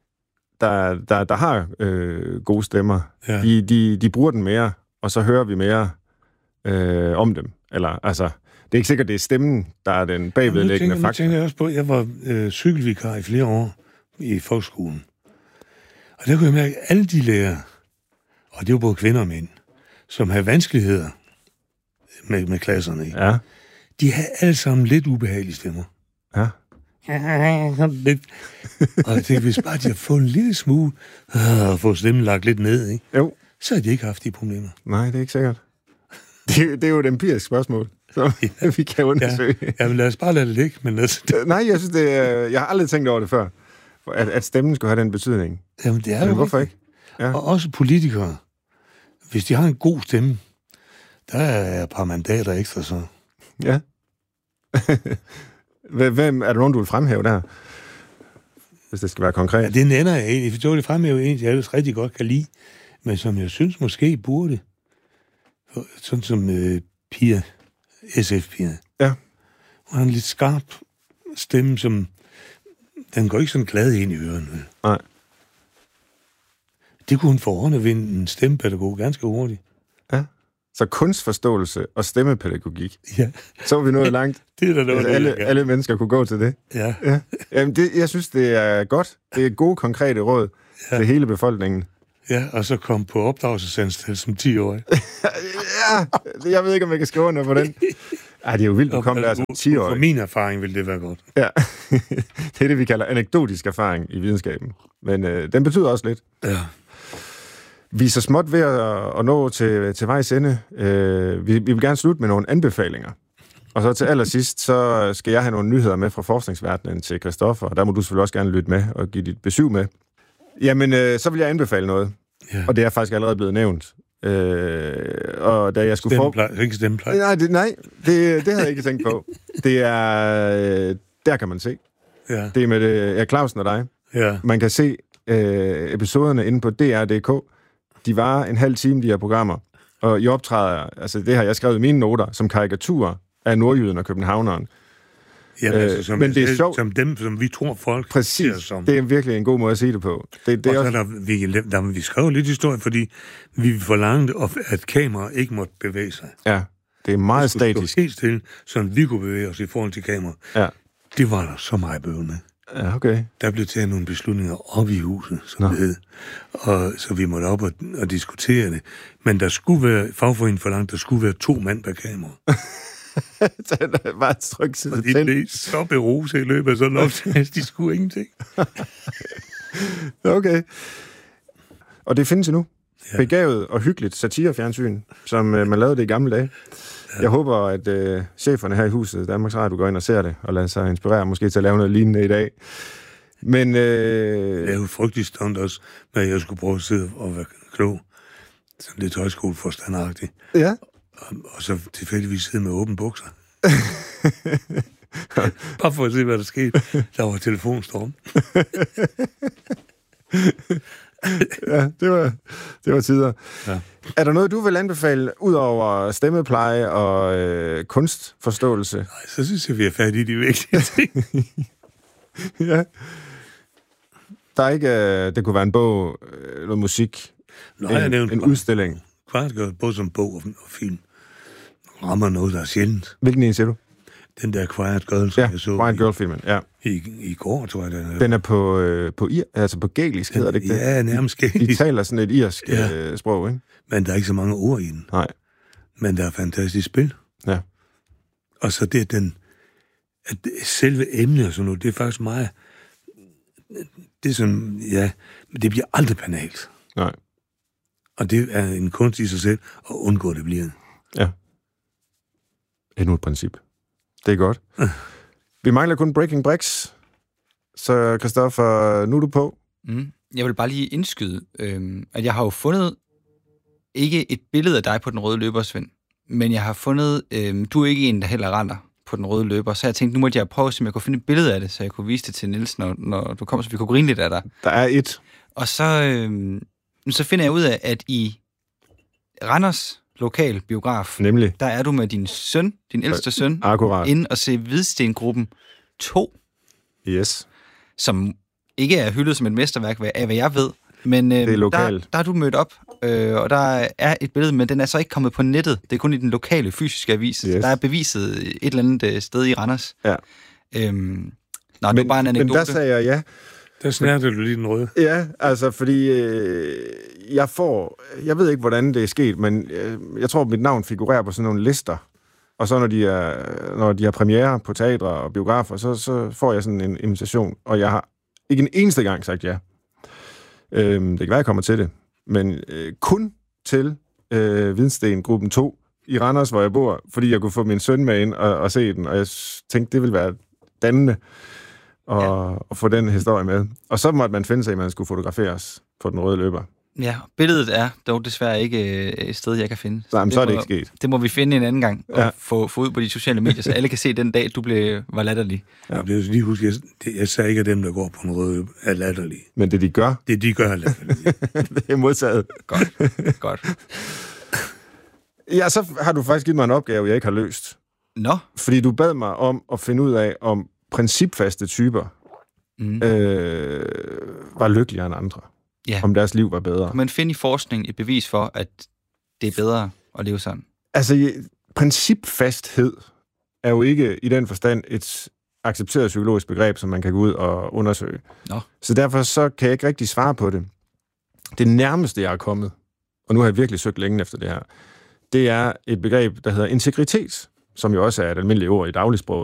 Speaker 7: har gode stemmer, de bruger den mere, og så hører vi mere om dem. Eller, altså, det er ikke sikkert, det er stemmen, der er den bagvedliggende faktor.
Speaker 6: Jeg tænker også på, jeg var cykelvikar i flere år i folkeskolen. Og der kunne jeg mærke, at alle de lærere, og det var både kvinder og mænd, som havde vanskeligheder med klasserne, ikke? Ja. De havde alle sammen lidt ubehagelige stemmer.
Speaker 7: Ja.
Speaker 6: Lidt. Og jeg tænkte, hvis bare de har fået en lille smule, og fået stemmen lagt lidt ned, ikke?
Speaker 7: Jo.
Speaker 6: Så har de ikke haft de problemer.
Speaker 7: Nej, det er ikke sikkert. Det er jo et empirisk spørgsmål, så vi kan undersøge.
Speaker 6: Ja, men lad os bare lade det ligge. Men
Speaker 7: nej, jeg synes, jeg har aldrig tænkt over det før, at stemmen skulle have den betydning.
Speaker 6: Jamen, det er jo
Speaker 7: hvorfor ikke? Ja.
Speaker 6: Og også politikere. Hvis de har en god stemme, der er et par mandater ekstra, så.
Speaker 7: Ja. Hvem er der nogen, du vil fremhæve der? Hvis det skal være konkret.
Speaker 6: Ja, det nænder jeg egentlig. Jeg vil fremhæve en, jeg ellers rigtig godt kan lide, men som jeg synes måske burde. Sådan som Pia, SF-Pia.
Speaker 7: Ja.
Speaker 6: Hun har en lidt skarp stemme, som den går ikke sådan glad ind i ørerne.
Speaker 7: Nej.
Speaker 6: Det kunne hun få ordnet ved en stemmepædagog ganske hurtigt.
Speaker 7: Ja. Så kunstforståelse og stemmepædagogik.
Speaker 6: Ja.
Speaker 7: Så er vi nået langt.
Speaker 6: Det er da noget,
Speaker 7: alle mennesker kunne gå til det.
Speaker 6: Ja.
Speaker 7: Jamen, jeg synes, det er godt. Det er gode, konkrete råd til hele befolkningen.
Speaker 6: Ja, og så kom på opdragelsesanstalt som 10-årig.
Speaker 7: Ja, jeg ved ikke, om jeg kan skrive under på den. Ej, det er jo vildt, du kom der som 10-årig.
Speaker 6: For min erfaring ville det være godt.
Speaker 7: Ja, det er det, vi kalder anekdotisk erfaring i videnskaben. Men den betyder også lidt.
Speaker 6: Ja.
Speaker 7: Vi er så småt ved at nå til vejs ende. Vi vil gerne slutte med nogle anbefalinger. Og så til allersidst, så skal jeg have nogle nyheder med fra forskningsverdenen til Christoffer, og der må du selvfølgelig også gerne lytte med og give dit besøg med. Jamen, så vil jeg anbefale noget. Ja. Og det er faktisk allerede blevet nævnt. Og da jeg skulle
Speaker 6: ikke stemmepleje.
Speaker 7: Nej, det havde jeg ikke tænkt på. Det er... der kan man se.
Speaker 6: Ja.
Speaker 7: Det er med Clausen og dig.
Speaker 6: Ja.
Speaker 7: Man kan se episoderne inde på DR.dk. De varer en halv time, de her programmer. Og I optræder, altså det har jeg skrevet i mine noter, som karikaturer af nordjyden og københavneren.
Speaker 6: Ja, altså,
Speaker 7: men det er sjovt.
Speaker 6: Som dem, som vi tror folk
Speaker 7: præcis,
Speaker 6: som.
Speaker 7: Det er virkelig en god måde at sige det på. Det er
Speaker 6: også... vi skrev lidt historie, fordi vi forlangte, at kameraer ikke måtte bevæge sig.
Speaker 7: Ja, det er meget statisk.
Speaker 6: Helt stille, så vi kunne bevæge os i forhold til kamera. Ja. Det var der så meget bøvl med.
Speaker 7: Ja, okay.
Speaker 6: Der blev taget nogle beslutninger op i huset, som det hed. Og så vi måtte op og diskutere det. Men der skulle være, fagforeningen forlangt, der skulle være 2 mand per kamera.
Speaker 7: Det var et tryk side.
Speaker 6: Og de blev så beruset i løbet af sådan noget, de skulle ingenting.
Speaker 7: Okay. Og det findes endnu. Ja. Begavet og hyggeligt satirefjernsyn, som man lavede det i gamle dage. Ja. Jeg håber, at cheferne her i huset, Danmarks Radio, går ind og ser det, og lader sig inspirere måske til at lave noget lignende i dag. Men...
Speaker 6: Det er jo frygteligt stunt også, når jeg skulle prøve at sidde og være klog. Sådan lidt højskoleforstandagtigt.
Speaker 7: Ja.
Speaker 6: Og så tilfældigvis sidde med åbne bukser. Bare for at se, hvad der skete. Der var telefonstorm.
Speaker 7: Ja, det var tider. Ja. Er der noget, du vil anbefale, ud over stemmepleje og kunstforståelse?
Speaker 6: Nej, så synes jeg, vi er færdige i de vigtige ting.
Speaker 7: Ja. Der er ikke... det kunne være en bog, noget musik, en udstilling.
Speaker 6: Kvartgørt, både som bog og film. Rammer noget, der er sjældent.
Speaker 7: Hvilken en siger du?
Speaker 6: Den der Quiet Girl, som jeg så
Speaker 7: Quiet Girl-filmen, ja.
Speaker 6: I går, tror jeg,
Speaker 7: den er på gælisk, hedder det ikke det?
Speaker 6: Ja, nærmest gælisk.
Speaker 7: De taler sådan et irsk sprog, ikke?
Speaker 6: Men der er ikke så mange ord i den.
Speaker 7: Nej.
Speaker 6: Men der er fantastisk spil.
Speaker 7: Ja.
Speaker 6: Og så det at selve emnet og sådan noget, det er faktisk meget... Det er sådan, ja, men det bliver aldrig banalt.
Speaker 7: Nej.
Speaker 6: Og det er en kunst i sig selv, at undgå, det bliver.
Speaker 7: Ja. Endnu et princip. Det er godt. Vi mangler kun Breaking Bricks. Så Christoffer, nu er du på.
Speaker 1: Jeg vil bare lige indskyde, at jeg har jo fundet ikke et billede af dig på den røde løber, Svend, men jeg har fundet, du er ikke en, der heller render på den røde løber, så jeg tænkte, nu måtte jeg prøve, om jeg kunne finde et billede af det, så jeg kunne vise det til Niels, når du kommer, så vi kunne grine lidt af dig.
Speaker 7: Der er et.
Speaker 1: Og så finder jeg ud af, at i Randers lokal biograf,
Speaker 7: nemlig,
Speaker 1: der er du med din søn, din ældste søn, inde og se Hvidstengruppen 2.
Speaker 7: Yes.
Speaker 1: Som ikke er hyldet som et mesterværk, af hvad jeg ved. Men
Speaker 7: det er lokalt.
Speaker 1: Der er du mødt op, og der er et billede, men den er så ikke kommet på nettet. Det er kun i den lokale fysiske avis. Yes. Der er beviset et eller andet sted i Randers.
Speaker 7: Ja.
Speaker 1: Det er bare en anekdote.
Speaker 7: Men der sagde jeg ja.
Speaker 6: Der snærte du lige den røde.
Speaker 7: Ja, altså fordi jeg ved ikke, hvordan det er sket, men jeg tror, mit navn figurerer på sådan nogle lister. Og så når de har premiere på teatre og biografer, så får jeg sådan en invitation, og jeg har ikke en eneste gang sagt ja. Det kan være, jeg kommer til det. Men kun til Hvidstengruppen 2 i Randers, hvor jeg bor, fordi jeg kunne få min søn med ind og se den, og jeg tænkte, det ville være dannende at få den historie med. Og så måtte man finde sig, at man skulle fotograferes på den røde løber.
Speaker 1: Ja, billedet er dog desværre ikke et sted, jeg kan finde.
Speaker 7: Nej, så er det ikke sket.
Speaker 1: Det må vi finde en anden gang, og få ud på de sociale medier, så alle kan se den dag, du var latterlig.
Speaker 6: Ja, det er lige huske, jeg sagde ikke, at dem, der går på en rød løb, er latterlige.
Speaker 7: Men det, de gør?
Speaker 6: Det, de gør, er latterlige.
Speaker 7: Det er modtaget.
Speaker 1: Godt.
Speaker 7: Ja, så har du faktisk givet mig en opgave, jeg ikke har løst.
Speaker 1: Nå?
Speaker 7: Fordi du bad mig om at finde ud af, om principfaste typer var lykkeligere end andre. Ja. Om deres liv var bedre.
Speaker 1: Kan man finde i forskning et bevis for, at det er bedre at leve sådan?
Speaker 7: Altså, principfasthed er jo ikke i den forstand et accepteret psykologisk begreb, som man kan gå ud og undersøge.
Speaker 1: Nå.
Speaker 7: Så derfor så kan jeg ikke rigtig svare på det. Det nærmeste, jeg er kommet, og nu har jeg virkelig søgt længe efter det her, det er et begreb, der hedder integritet, som jo også er et almindeligt ord i dagligsproget.